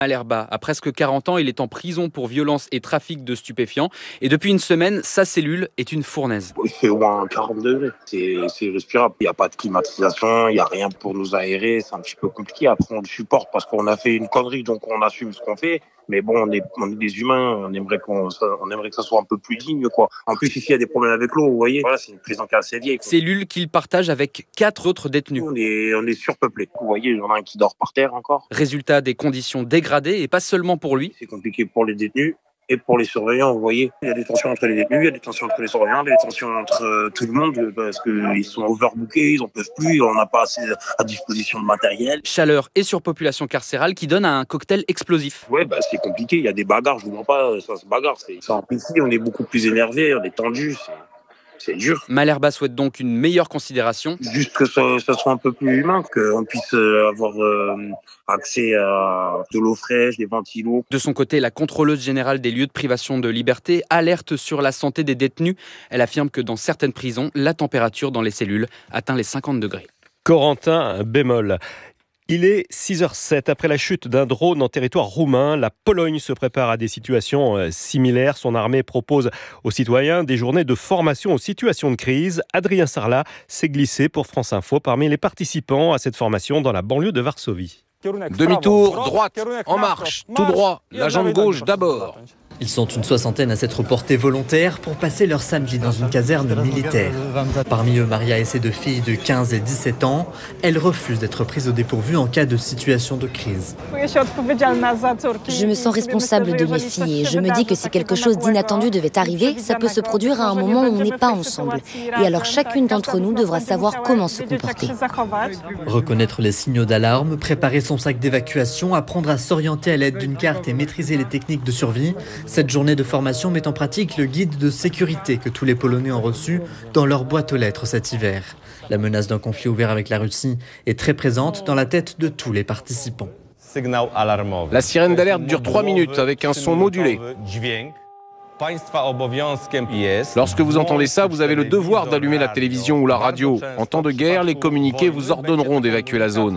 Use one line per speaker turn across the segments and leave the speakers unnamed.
Malherba a presque 40 ans, il est en prison pour violence et trafic de stupéfiants. Et depuis une semaine, sa cellule est une fournaise.
Il fait au moins 40 degrés, c'est respirable. Il n'y a pas de climatisation, il n'y a rien pour nous aérer, c'est un petit peu compliqué. Après, on le supporte parce qu'on a fait une connerie, donc on assume ce qu'on fait. Mais bon, on est des humains, on aimerait que ça soit un peu plus digne, quoi. En plus, ici, il y a des problèmes avec l'eau, vous voyez. Voilà, c'est une prison qui est assez vieille, quoi.
Cellule qu'il partage avec 4 autres détenus.
On est surpeuplé. Vous voyez, il y en a un qui dort par terre encore.
Résultat, des conditions dégradées et pas seulement pour lui.
C'est compliqué pour les détenus et pour les surveillants, vous voyez. Il y a des tensions entre les détenus, il y a des tensions entre les surveillants, des tensions entre tout le monde parce qu'ils sont overbookés, ils en peuvent plus, on n'a pas assez à disposition de matériel.
Chaleur et surpopulation carcérale qui donne un cocktail explosif.
Ouais, c'est compliqué, il y a des bagarres, je vous mens pas, ça se bagarre. Ici, on est beaucoup plus énervé, on est tendu, c'est dur.
Malherba souhaite donc une meilleure considération.
Juste que ça soit un peu plus humain, qu'on puisse avoir accès à de l'eau fraîche, des ventilos.
De son côté, la contrôleuse générale des lieux de privation de liberté alerte sur la santé des détenus. Elle affirme que dans certaines prisons, la température dans les cellules atteint les 50 degrés.
Corentin bémol. Il est 6h07. Après la chute d'un drone en territoire roumain, la Pologne se prépare à des situations similaires. Son armée propose aux citoyens des journées de formation aux situations de crise. Adrien Sarlat s'est glissé pour France Info parmi les participants à cette formation dans la banlieue de Varsovie.
Demi-tour, droite, en marche, tout droit, la jambe gauche d'abord.
Ils sont une soixantaine à s'être portés volontaires pour passer leur samedi dans une caserne militaire. Parmi eux, Maria et ses 2 filles de 15 et 17 ans. Elles refusent d'être prises au dépourvu en cas de situation de crise.
Je me sens responsable de mes filles et je me dis que si quelque chose d'inattendu devait arriver, ça peut se produire à un moment où on n'est pas ensemble. Et alors chacune d'entre nous devra savoir comment se comporter.
Reconnaître les signaux d'alarme, préparer son sac d'évacuation, apprendre à s'orienter à l'aide d'une carte et maîtriser les techniques de survie. Cette journée de formation met en pratique le guide de sécurité que tous les Polonais ont reçu dans leur boîte aux lettres cet hiver. La menace d'un conflit ouvert avec la Russie est très présente dans la tête de tous les participants.
La sirène d'alerte dure 3 minutes avec un son modulé. Lorsque vous entendez ça, vous avez le devoir d'allumer la télévision ou la radio. En temps de guerre, les communiqués vous ordonneront d'évacuer la zone.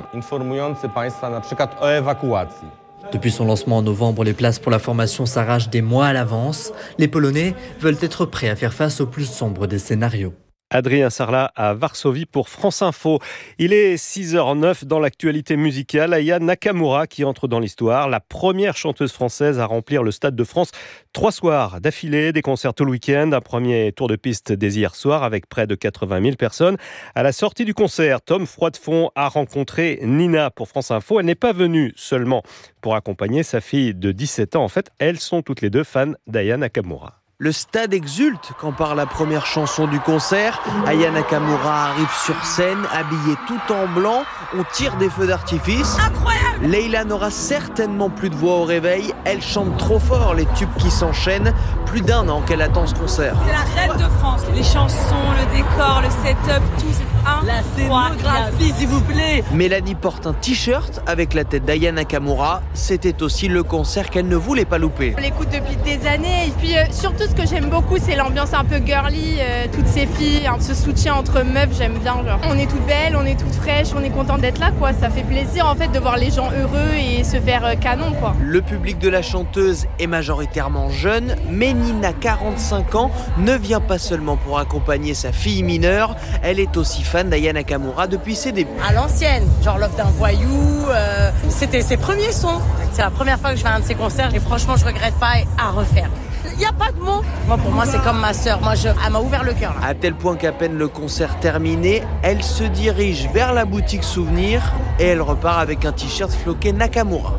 Depuis son lancement en novembre, les places pour la formation s'arrachent des mois à l'avance. Les Polonais veulent être prêts à faire face au plus sombre des scénarios.
Adrien Sarlat à Varsovie pour France Info. Il est 6h09 dans l'actualité musicale. Aya Nakamura qui entre dans l'histoire. La première chanteuse française à remplir le Stade de France 3 soirs d'affilée, des concerts tout le week-end. Un premier tour de piste dès hier soir avec près de 80 000 personnes. À la sortie du concert, Tom Froidefond a rencontré Nina pour France Info. Elle n'est pas venue seulement pour accompagner sa fille de 17 ans. En fait, elles sont toutes les deux fans d'Aya Nakamura.
Le stade exulte quand par la première chanson du concert, Aya Nakamura arrive sur scène, habillée tout en blanc, on tire des feux d'artifice. Incroyable! Leïla n'aura certainement plus de voix au réveil, elle chante trop fort les tubes qui s'enchaînent. Plus d'1 an qu'elle attend ce concert.
C'est la reine de France, les chansons, le décor, le setup, tout c'est incroyable. La scénographie s'il vous plaît.
Mélanie porte un t-shirt avec la tête d'Aya Nakamura, c'était aussi le concert qu'elle ne voulait pas louper.
On l'écoute depuis des années et puis surtout ce que j'aime beaucoup c'est l'ambiance un peu girly, toutes ces filles, ce soutien entre meufs, j'aime bien. Genre. On est toutes belles, on est toutes fraîches, on est content d'être là quoi. Ça fait plaisir en fait de voir les gens heureux et se faire canon quoi.
Le public de la chanteuse est majoritairement jeune, mais Nina, 45 ans, ne vient pas seulement pour accompagner sa fille mineure, elle est aussi fan d'Aya Nakamura depuis ses débuts.
À l'ancienne, genre Love d'un voyou, c'était ses premiers sons. C'est la première fois que je vais à un de ses concerts et franchement je regrette pas à refaire. Il n'y a pas de mots. Moi, pour moi, c'est comme ma sœur. Elle m'a ouvert le cœur. Là.
À tel point qu'à peine le concert terminé, elle se dirige vers la boutique souvenir et elle repart avec un t-shirt floqué Nakamura.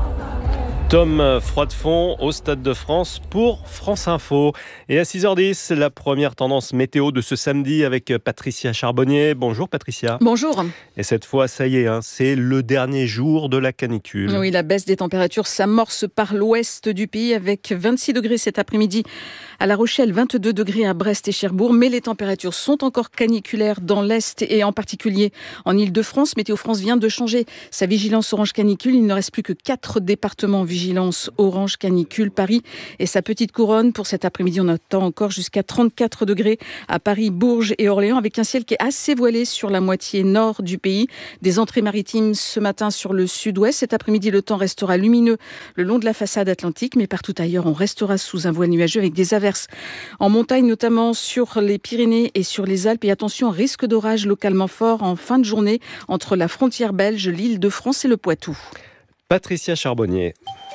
Tom Froidefond au Stade de France pour France Info. Et à 6h10, la première tendance météo de ce samedi avec Patricia Charbonnier. Bonjour Patricia.
Bonjour.
Et cette fois, ça y est, c'est le dernier jour de la canicule.
Oui, la baisse des températures s'amorce par l'ouest du pays avec 26 degrés cet après-midi à La Rochelle, 22 degrés à Brest et Cherbourg. Mais les températures sont encore caniculaires dans l'est et en particulier en Île-de-France. Météo France vient de changer sa vigilance orange canicule. Il ne reste plus que 4 départements vigilants vigilance orange canicule. Paris et sa petite couronne. Pour cet après-midi, on attend encore jusqu'à 34 degrés à Paris, Bourges et Orléans, avec un ciel qui est assez voilé sur la moitié nord du pays. Des entrées maritimes ce matin sur le sud-ouest. Cet après-midi, le temps restera lumineux le long de la façade atlantique, mais partout ailleurs, on restera sous un voile nuageux avec des averses en montagne, notamment sur les Pyrénées et sur les Alpes. Et attention, risque d'orage localement fort en fin de journée entre la frontière belge, l'Île-de-France et le Poitou.
Patricia Charbonnier.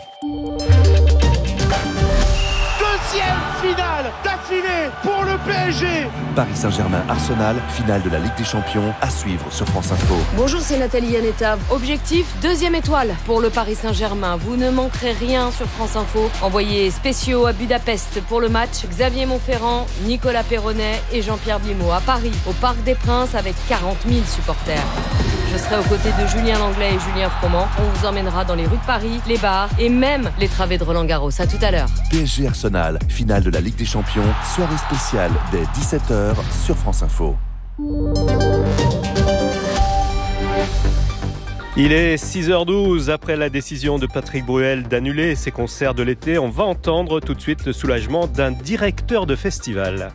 Deuxième finale d'affilée pour le PSG.
Paris Saint-Germain-Arsenal, finale de la Ligue des Champions, à suivre sur France Info.
Bonjour, c'est Nathalie Yanetta. Objectif, 2e étoile pour le Paris Saint-Germain. Vous ne manquerez rien sur France Info. Envoyés spéciaux à Budapest pour le match. Xavier Monferrand, Nicolas Perronnet et Jean-Pierre Blimaud à Paris, au Parc des Princes, avec 40 000 supporters. Je serai aux côtés de Julien Langlais et Julien Froment. On vous emmènera dans les rues de Paris, les bars et même les travées de Roland-Garros. À tout à l'heure.
PSG Arsenal, finale de la Ligue des Champions, soirée spéciale dès 17h sur France Info.
Il est 6h12 après la décision de Patrick Bruel d'annuler ses concerts de l'été. On va entendre tout de suite le soulagement d'un directeur de festival.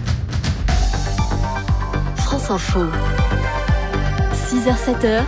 France Info. 6h-7h,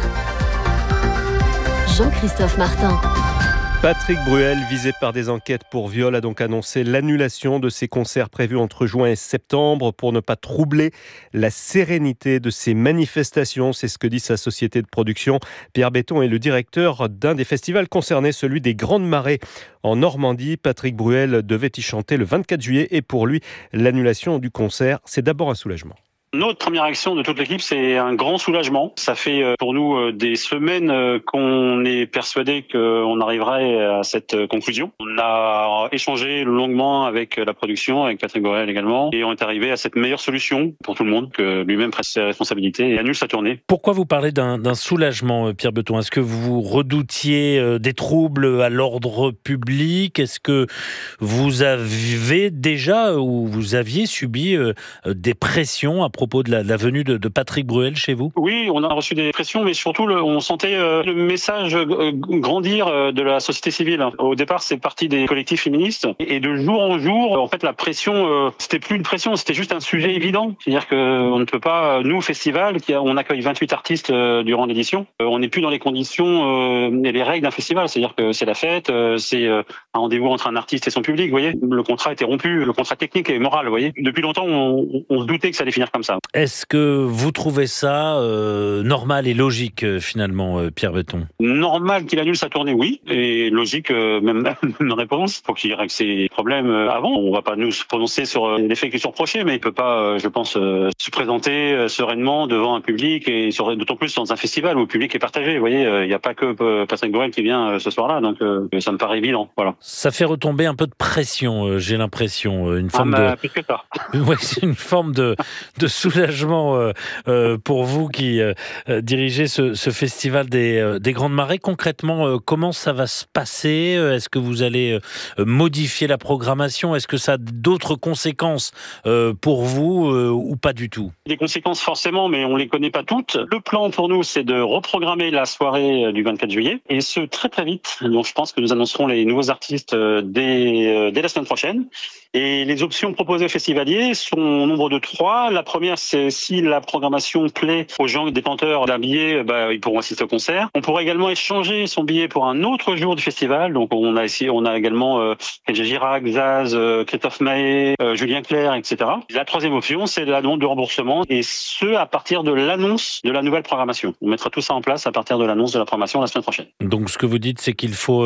Jean-Christophe Martin.
Patrick Bruel, visé par des enquêtes pour viol, a donc annoncé l'annulation de ses concerts prévus entre juin et septembre pour ne pas troubler la sérénité de ces manifestations. C'est ce que dit sa société de production. Pierre Béton est le directeur d'un des festivals concernés, celui des Grandes Marées en Normandie. Patrick Bruel devait y chanter le 24 juillet et pour lui, l'annulation du concert, c'est d'abord un soulagement.
Notre première action de toute l'équipe, c'est un grand soulagement. Ça fait pour nous des semaines qu'on est persuadé qu'on arriverait à cette conclusion. On a échangé longuement avec la production, avec Patrick Bruel également, et on est arrivé à cette meilleure solution pour tout le monde, que lui-même prenne ses responsabilités et annule sa tournée.
Pourquoi vous parlez d'un soulagement, Pierre Béton ? Est-ce que vous redoutiez des troubles à l'ordre public ? Est-ce que vous avez déjà ou vous aviez subi des pressions à propos de la venue de Patrick Bruel chez vous ?
Oui, on a reçu des pressions, mais surtout on sentait le message grandir de la société civile. Au départ, c'est parti des collectifs féministes, et de jour en jour, en fait, la pression, c'était plus une pression, c'était juste un sujet évident. C'est-à-dire qu'on ne peut pas, nous, festival, on accueille 28 artistes durant l'édition, on n'est plus dans les conditions et les règles d'un festival. C'est-à-dire que c'est la fête, c'est un rendez-vous entre un artiste et son public, vous voyez. Le contrat était rompu, le contrat technique et moral, vous voyez. Depuis longtemps, on se doutait que ça allait finir comme ça.
Est-ce que vous trouvez ça normal et logique, finalement, Pierre Béton ?
Normal qu'il annule sa tournée, oui. Et logique, même une réponse. Il faut qu'il règle ses problèmes avant. On ne va pas nous se prononcer sur les faits qui sont reprochés, mais il ne peut pas, je pense, se présenter sereinement devant un public, et d'autant plus dans un festival où le public est partagé. Vous voyez, il n'y a pas que Patrick Bruel qui vient ce soir-là, donc ça me paraît évident. Voilà.
Ça fait retomber un peu de pression, j'ai l'impression. Une forme
plus que ça.
Oui, c'est une forme de soulagement pour vous qui dirigez ce festival des Grandes Marées. Concrètement, comment ça va se passer ? Est-ce que vous allez modifier la programmation ? Est-ce que ça a d'autres conséquences pour vous ou pas du tout ?
Des conséquences forcément, mais on les connaît pas toutes. Le plan pour nous, c'est de reprogrammer la soirée du 24 juillet, et ce très très vite. Donc je pense que nous annoncerons les nouveaux artistes dès la semaine prochaine. Et les options proposées aux festivaliers sont au nombre de 3. La première, c'est si la programmation plaît aux gens détenteurs d'un billet, ils pourront assister au concert. On pourrait également échanger son billet pour un autre jour du festival. Donc on a également Kenji Girac, Zaz, Christophe Maé, Julien Clerc, etc. La troisième option, c'est la demande de remboursement, et ce à partir de l'annonce de la nouvelle programmation. On mettra tout ça en place à partir de l'annonce de la programmation la semaine prochaine.
Donc ce que vous dites, c'est qu'il faut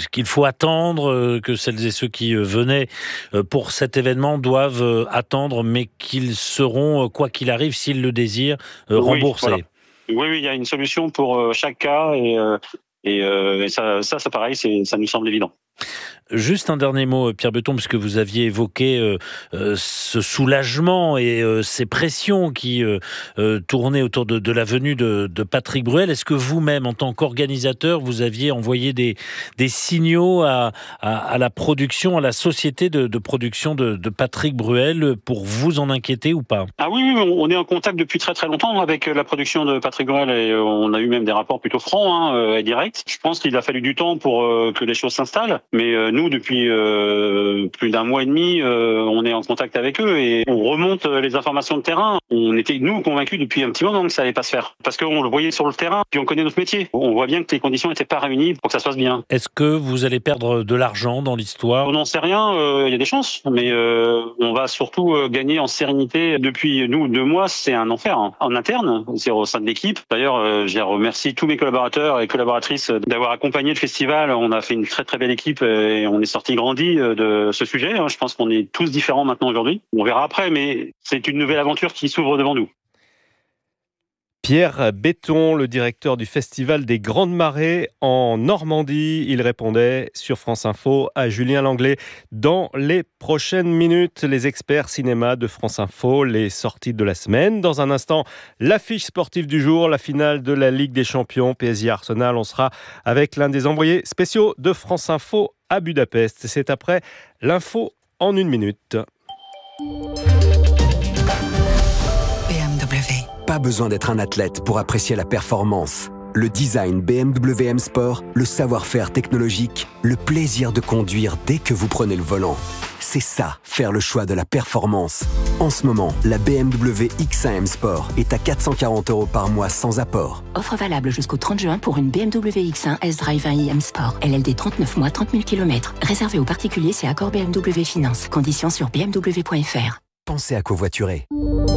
attendre, que celles et ceux qui venaient pour cet événement doivent attendre, mais qu'ils seront, quoi qu'il arrive, s'ils le désirent, remboursés.
Voilà. Oui, il y a une solution pour chaque cas, et ça pareil, ça nous semble évident.
Juste un dernier mot, Pierre Beton, puisque vous aviez évoqué ce soulagement et ces pressions qui tournaient autour de la venue de Patrick Bruel. Est-ce que vous-même, en tant qu'organisateur, vous aviez envoyé des signaux à la production, à la société de production de Patrick Bruel pour vous en inquiéter ou pas?
Ah oui, on est en contact depuis très très longtemps avec la production de Patrick Bruel et on a eu même des rapports plutôt francs et directs. Je pense qu'il a fallu du temps pour que les choses s'installent, mais nous, depuis plus d'un mois et demi, on est en contact avec eux et on remonte les informations de terrain. On était, nous, convaincus depuis un petit moment que ça allait pas se faire. Parce qu'on le voyait sur le terrain, puis on connaît notre métier. On voit bien que les conditions n'étaient pas réunies pour que ça se passe bien.
Est-ce que vous allez perdre de l'argent dans l'histoire?
On n'en sait rien, il y a des chances, mais on va surtout gagner en sérénité. Depuis, nous, 2 mois, c'est un enfer. En interne, c'est au sein de l'équipe. D'ailleurs, je remercie tous mes collaborateurs et collaboratrices d'avoir accompagné le festival. On a fait une très très belle équipe et on est sorti grandi de ce sujet. Je pense qu'on est tous différents maintenant aujourd'hui. On verra après, mais c'est une nouvelle aventure qui s'ouvre devant nous.
Pierre Beton, le directeur du Festival des Grandes Marées en Normandie. Il répondait sur France Info à Julien Langlais. Dans les prochaines minutes, les experts cinéma de France Info, les sorties de la semaine. Dans un instant, l'affiche sportive du jour, la finale de la Ligue des Champions, PSG Arsenal. On sera avec l'un des envoyés spéciaux de France Info à Budapest. C'est après l'info en 1 minute.
Pas besoin d'être un athlète pour apprécier la performance. Le design BMW M Sport, le savoir-faire technologique, le plaisir de conduire dès que vous prenez le volant. C'est ça, faire le choix de la performance. En ce moment, la BMW X1 M Sport est à 440 € par mois sans apport.
Offre valable jusqu'au 30 juin pour une BMW X1 S-Drive 1i M Sport. LLD 39 mois, 30 000 km. Réservé aux particuliers, c'est accord BMW Finance. Conditions sur bmw.fr.
Pensez à covoiturer.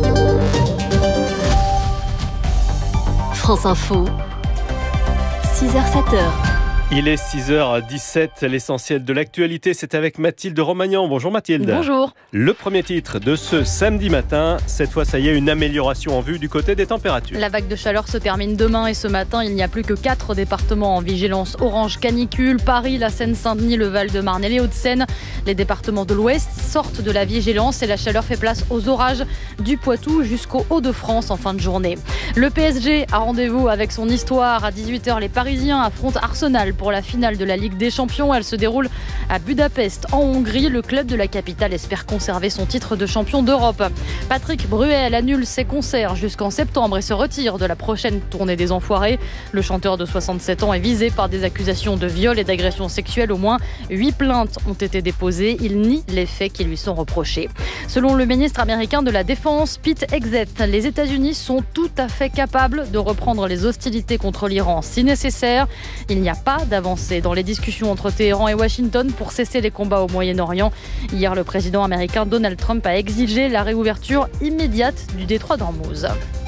France Info, 6h-7h.
Il est 6h17, l'essentiel de l'actualité, c'est avec Mathilde Romagnan. Bonjour Mathilde.
Bonjour.
Le premier titre de ce samedi matin, cette fois ça y est, une amélioration en vue du côté des températures.
La vague de chaleur se termine demain et ce matin, il n'y a plus que 4 départements en vigilance orange canicule. Paris, la Seine-Saint-Denis, le Val-de-Marne et les Hauts-de-Seine. Les départements de l'Ouest sortent de la vigilance et la chaleur fait place aux orages du Poitou jusqu'au Hauts-de-France en fin de journée. Le PSG a rendez-vous avec son histoire. À 18h, les Parisiens affrontent Arsenal pour la finale de la Ligue des Champions. Elle se déroule à Budapest, en Hongrie. Le club de la capitale espère conserver son titre de champion d'Europe. Patrick Bruel annule ses concerts jusqu'en septembre et se retire de la prochaine tournée des Enfoirés. Le chanteur de 67 ans est visé par des accusations de viol et d'agression sexuelle. Au moins 8 plaintes ont été déposées. Il nie les faits qui lui sont reprochés. Selon le ministre américain de la Défense, Pete Hegseth, les États-Unis sont tout à fait capables de reprendre les hostilités contre l'Iran si nécessaire. Il n'y a pas d'avancée dans les discussions entre Téhéran et Washington pour cesser les combats au Moyen-Orient. Hier, le président américain Donald Trump a exigé la réouverture immédiate du détroit d'Ormuz.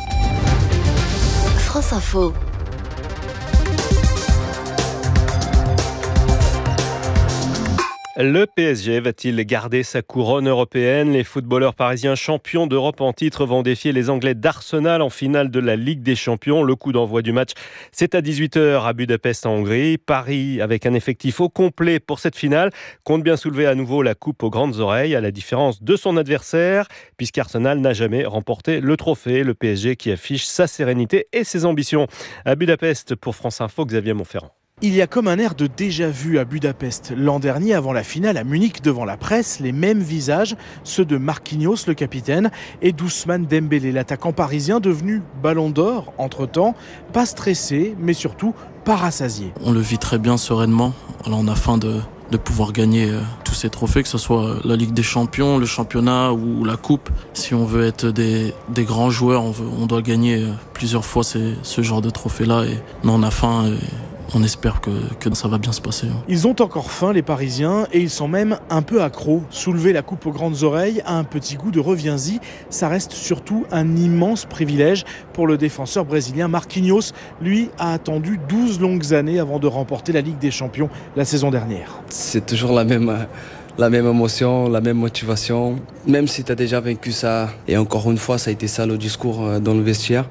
France Info.
Le PSG va-t-il garder sa couronne européenne? Les footballeurs parisiens champions d'Europe en titre vont défier les Anglais d'Arsenal en finale de la Ligue des Champions. Le coup d'envoi du match, c'est à 18h à Budapest en Hongrie. Paris, avec un effectif au complet pour cette finale, compte bien soulever à nouveau la coupe aux grandes oreilles, à la différence de son adversaire, puisqu'Arsenal n'a jamais remporté le trophée. Le PSG qui affiche sa sérénité et ses ambitions. À Budapest, pour France Info, Xavier Montferrand.
Il y a comme un air de déjà-vu à Budapest. L'an dernier, avant la finale à Munich, devant la presse, les mêmes visages, ceux de Marquinhos, le capitaine, et d'Ousmane Dembélé, l'attaquant parisien devenu ballon d'or entre-temps, pas stressé, mais surtout pas rassasié.
On le vit très bien sereinement. Alors on a faim de pouvoir gagner tous ces trophées, que ce soit la Ligue des Champions, le championnat ou la Coupe. Si on veut être des grands joueurs, on doit gagner plusieurs fois ce genre de trophées-là. Et nous, on a faim et on espère que ça va bien se passer.
Ils ont encore faim, les Parisiens, et ils sont même un peu accros. Soulever la coupe aux grandes oreilles a un petit goût de reviens-y. Ça reste surtout un immense privilège pour le défenseur brésilien Marquinhos. Lui a attendu 12 longues années avant de remporter la Ligue des Champions la saison dernière.
C'est toujours la même émotion, la même motivation. Même si tu as déjà vaincu ça, et encore une fois, ça a été ça le discours dans le vestiaire.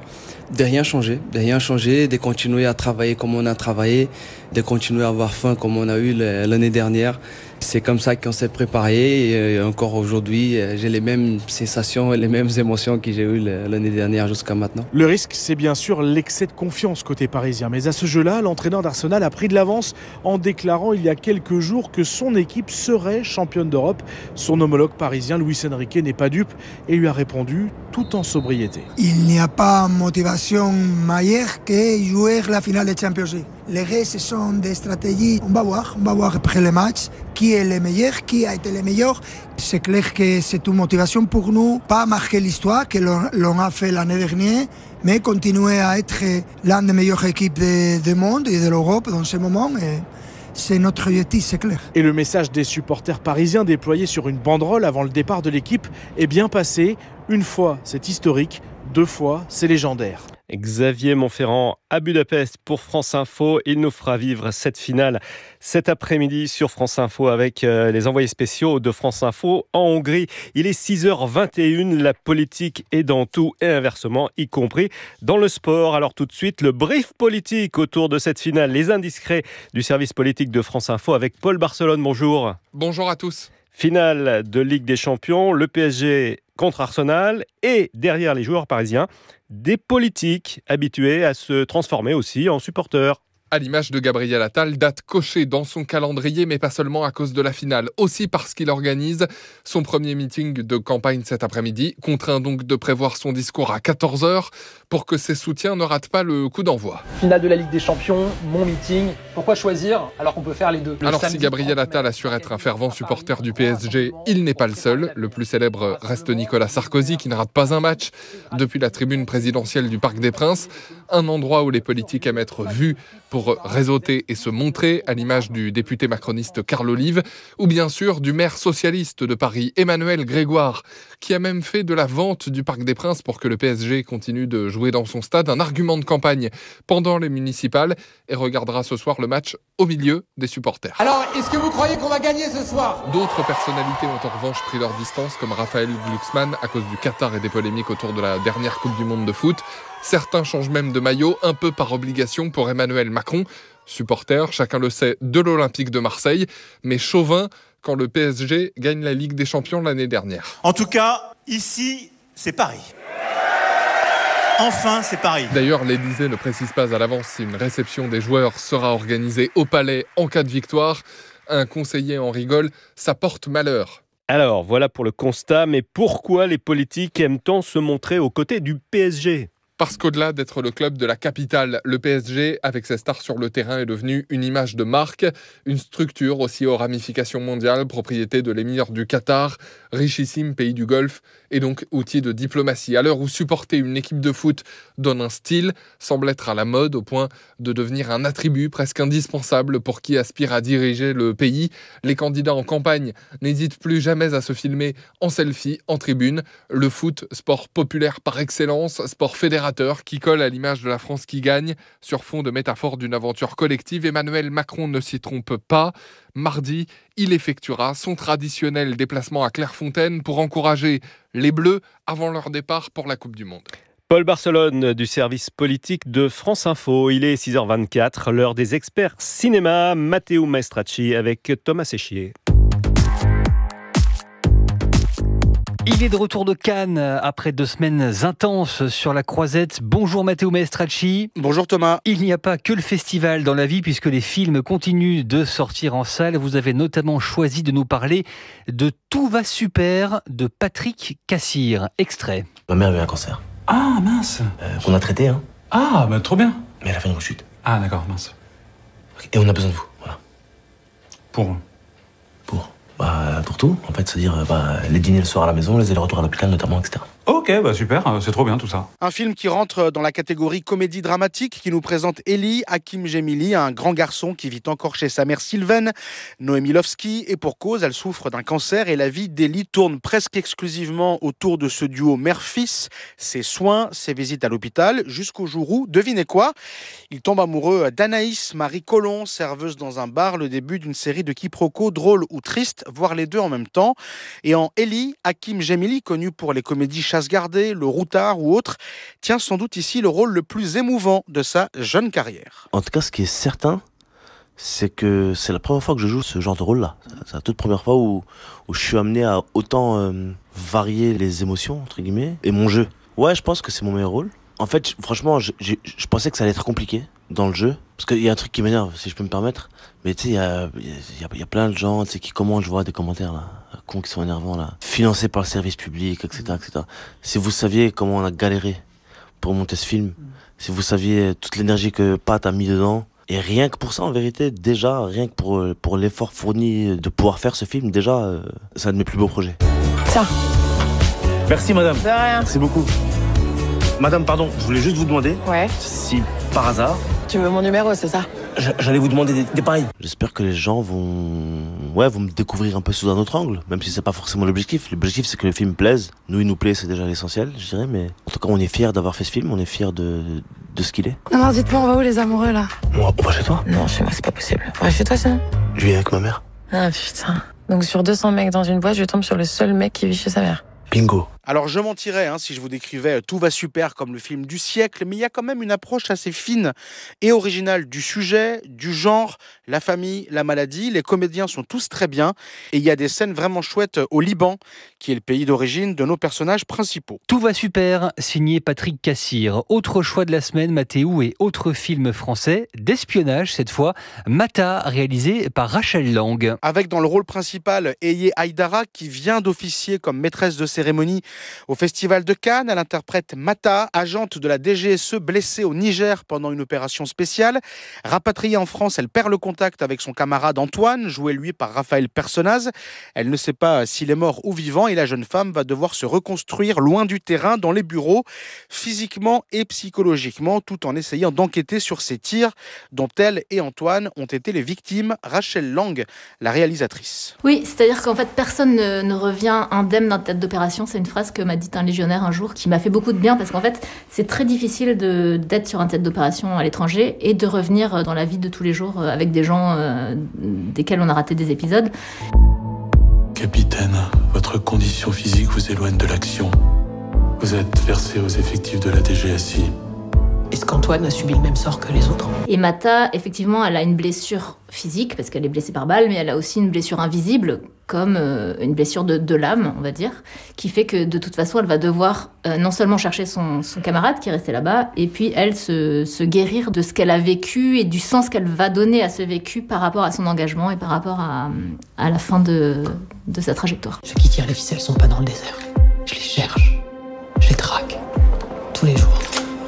De rien changer, de continuer à travailler comme on a travaillé, de continuer à avoir faim comme on a eu l'année dernière. C'est comme ça qu'on s'est préparé et encore aujourd'hui, j'ai les mêmes sensations et les mêmes émotions que j'ai eues l'année dernière jusqu'à maintenant.
Le risque, c'est bien sûr l'excès de confiance côté parisien. Mais à ce jeu-là, l'entraîneur d'Arsenal a pris de l'avance en déclarant il y a quelques jours que son équipe serait championne d'Europe. Son homologue parisien, Luis Enrique, n'est pas dupe et lui a répondu tout en sobriété.
Il n'y a pas motivation meilleure que jouer la finale de Champions League. Les restes, ce sont des stratégies. On va voir après le match qui est le meilleur, qui a été le meilleur. C'est clair que c'est une motivation pour nous, pas marquer l'histoire que l'on a fait l'année dernière, mais continuer à être l'une des meilleures équipes du monde et de l'Europe dans ce moment. Et c'est notre objectif, c'est clair.
Et le message des supporters parisiens déployé sur une banderole avant le départ de l'équipe est bien passé. Une fois, c'est historique. 2 fois, c'est légendaire. Xavier Montferrand à Budapest pour France Info. Il nous fera vivre cette finale cet après-midi sur France Info avec les envoyés spéciaux de France Info en Hongrie. Il est 6h21, la politique est dans tout et inversement, y compris dans le sport. Alors tout de suite, le brief politique autour de cette finale. Les indiscrets du service politique de France Info avec Paul Barcelone. Bonjour.
Bonjour à tous.
Finale de Ligue des Champions, le PSG contre Arsenal et derrière les joueurs parisiens, des politiques habitués à se transformer aussi en supporters.
À l'image de Gabriel Attal, date cochée dans son calendrier, mais pas seulement à cause de la finale, aussi parce qu'il organise son premier meeting de campagne cet après-midi, contraint donc de prévoir son discours à 14h pour que ses soutiens ne ratent pas le coup d'envoi.
Finale de la Ligue des Champions, mon meeting, pourquoi choisir alors qu'on peut faire les deux ?
Alors si Gabriel Attal assure être un fervent supporter du PSG, il n'est pas le seul. Le plus célèbre reste Nicolas Sarkozy qui ne rate pas un match depuis la tribune présidentielle du Parc des Princes, un endroit où les politiques aiment être vus pour réseauter et se montrer, à l'image du député macroniste Carl Olive, ou bien sûr du maire socialiste de Paris, Emmanuel Grégoire, qui a même fait de la vente du Parc des Princes pour que le PSG continue de jouer dans son stade un argument de campagne pendant les municipales et regardera ce soir le match au milieu des supporters.
Alors, est-ce que vous croyez qu'on va gagner ce soir ?
D'autres personnalités ont en revanche pris leur distance, comme Raphaël Glucksmann, à cause du Qatar et des polémiques autour de la dernière Coupe du Monde de foot. Certains changent même de maillot, un peu par obligation pour Emmanuel Macron, supporter, chacun le sait, de l'Olympique de Marseille, mais chauvin quand le PSG gagne la Ligue des Champions l'année dernière.
En tout cas, ici, c'est Paris. Enfin, c'est Paris.
D'ailleurs, l'Élysée ne précise pas à l'avance si une réception des joueurs sera organisée au Palais en cas de victoire. Un conseiller en rigole, ça porte malheur.
Alors, voilà pour le constat, mais pourquoi les politiques aiment tant se montrer aux côtés du PSG ?
Parce qu'au-delà d'être le club de la capitale, le PSG, avec ses stars sur le terrain, est devenu une image de marque, une structure aussi aux ramifications mondiales, propriété de l'émir du Qatar, richissime pays du Golfe, et donc outil de diplomatie. À l'heure où supporter une équipe de foot donne un style, semble être à la mode au point de devenir un attribut presque indispensable pour qui aspire à diriger le pays, les candidats en campagne n'hésitent plus jamais à se filmer en selfie, en tribune. Le foot, sport populaire par excellence, sport fédérateur qui colle à l'image de la France qui gagne. Sur fond de métaphore d'une aventure collective, Emmanuel Macron ne s'y trompe pas. Mardi, il effectuera son traditionnel déplacement à Clairefontaine pour encourager les Bleus avant leur départ pour la Coupe du Monde.
Paul Barcelone du service politique de France Info. Il est 6h24, l'heure des experts cinéma. Matteo Maestracci avec Thomas Séchier.
Il est de retour de Cannes après 2 semaines intenses sur la Croisette. Bonjour Matteo Maestracci.
Bonjour Thomas.
Il n'y a pas que le festival dans la vie puisque les films continuent de sortir en salle. Vous avez notamment choisi de nous parler de Tout va super de Patrick Cassir. Extrait.
Ma mère a eu un cancer.
Ah mince.
Qu'on a traité, hein.
Ah bah trop bien.
Mais elle a fait une rechute.
Ah d'accord, mince.
Et on a besoin de vous, voilà.
Pour
pour tout, en fait, c'est-à-dire les dîners le soir à la maison, les allers-retours à l'hôpital notamment, etc.
Ok, bah super, c'est trop bien tout ça. Un film qui rentre dans la catégorie comédie dramatique, qui nous présente Eli Hakim Gemili, un grand garçon qui vit encore chez sa mère Sylvaine, Noémie Lovski, et pour cause, elle souffre d'un cancer et la vie d'Eli tourne presque exclusivement autour de ce duo mère-fils, ses soins, ses visites à l'hôpital, jusqu'au jour où, devinez quoi, il tombe amoureux d'Anaïs Marie Collomb, serveuse dans un bar, le début d'une série de quiproquos drôles ou tristes, voire les deux en même temps. Et en Eli Hakim Gemili, connu pour les comédies chasse gardée, le routard ou autre, tient sans doute ici le rôle le plus émouvant de sa jeune carrière.
En tout cas, ce qui est certain, c'est que c'est la première fois que je joue ce genre de rôle-là. C'est la toute première fois où je suis amené à autant varier les émotions, entre guillemets, et mon jeu. Ouais, je pense que c'est mon meilleur rôle. En fait, franchement, je pensais que ça allait être compliqué dans le jeu. Parce qu'il y a un truc qui m'énerve, si je peux me permettre. Mais tu sais, il y a plein de gens, tu sais, qui commentent, je vois des commentaires là, cons qui sont énervants là. Financés par le service public, etc., etc. Si vous saviez comment on a galéré pour monter ce film, si vous saviez toute l'énergie que Pat a mis dedans, et rien que pour ça, en vérité, déjà, rien que pour l'effort fourni de pouvoir faire ce film, déjà, c'est un de mes plus beaux projets.
Tiens.
Merci madame.
De rien.
Merci beaucoup. Madame, pardon, je voulais juste vous demander si, par hasard...
Tu veux mon numéro, c'est ça?
J'allais vous demander des pareils. J'espère que les gens vont me découvrir un peu sous un autre angle, même si c'est pas forcément l'objectif. L'objectif, c'est que le film plaise. Nous, il nous plaît, c'est déjà l'essentiel, je dirais, mais en tout cas, on est fiers d'avoir fait ce film, on est fiers de ce qu'il est.
Alors, dites-moi, on va où les amoureux, là?
On va chez toi?
Non, chez moi, c'est pas possible. On va chez toi, sinon?
Je vis avec ma mère.
Ah, putain. Donc, sur 200 mecs dans une boîte, je tombe sur le seul mec qui vit chez sa mère.
Bingo.
Alors je mentirais si je vous décrivais Tout va super comme le film du siècle, mais il y a quand même une approche assez fine et originale du sujet, du genre, la famille, la maladie. Les comédiens sont tous très bien et il y a des scènes vraiment chouettes au Liban, qui est le pays d'origine de nos personnages principaux.
Tout va super, signé Patrick Cassir. Autre choix de la semaine, Mathéo, et autre film français, d'espionnage cette fois, Mata, réalisé par Rachel Lang.
Avec dans le rôle principal Eye Haïdara, qui vient d'officier comme maîtresse de cérémonie au Festival de Cannes. Elle interprète Mata, agente de la DGSE blessée au Niger pendant une opération spéciale. Rapatriée en France, elle perd le contact avec son camarade Antoine, joué lui par Raphaël Personnaz. Elle ne sait pas s'il est mort ou vivant et la jeune femme va devoir se reconstruire loin du terrain, dans les bureaux, physiquement et psychologiquement, tout en essayant d'enquêter sur ces tirs dont elle et Antoine ont été les victimes. Rachel Lang, la réalisatrice.
Oui, c'est-à-dire qu'en fait, personne ne revient indemne d'un théâtre d'opération. C'est une phrase que m'a dit un légionnaire un jour, qui m'a fait beaucoup de bien, parce qu'en fait, c'est très difficile d'être sur un théâtre d'opération à l'étranger et de revenir dans la vie de tous les jours avec des gens desquels on a raté des épisodes.
Capitaine, votre condition physique vous éloigne de l'action. Vous êtes versé aux effectifs de la DGSI.
Est-ce qu'Antoine a subi le même sort que les autres?
Et Mata, effectivement, elle a une blessure physique, parce qu'elle est blessée par balle, mais elle a aussi une blessure invisible, comme une blessure de l'âme, on va dire, qui fait que de toute façon, elle va devoir non seulement chercher son camarade qui est resté là-bas, et puis elle se guérir de ce qu'elle a vécu et du sens qu'elle va donner à ce vécu par rapport à son engagement et par rapport à la fin de sa trajectoire.
Ceux qui tirent les ficelles sont pas dans le désert. Je les cherche, je les traque, tous les jours.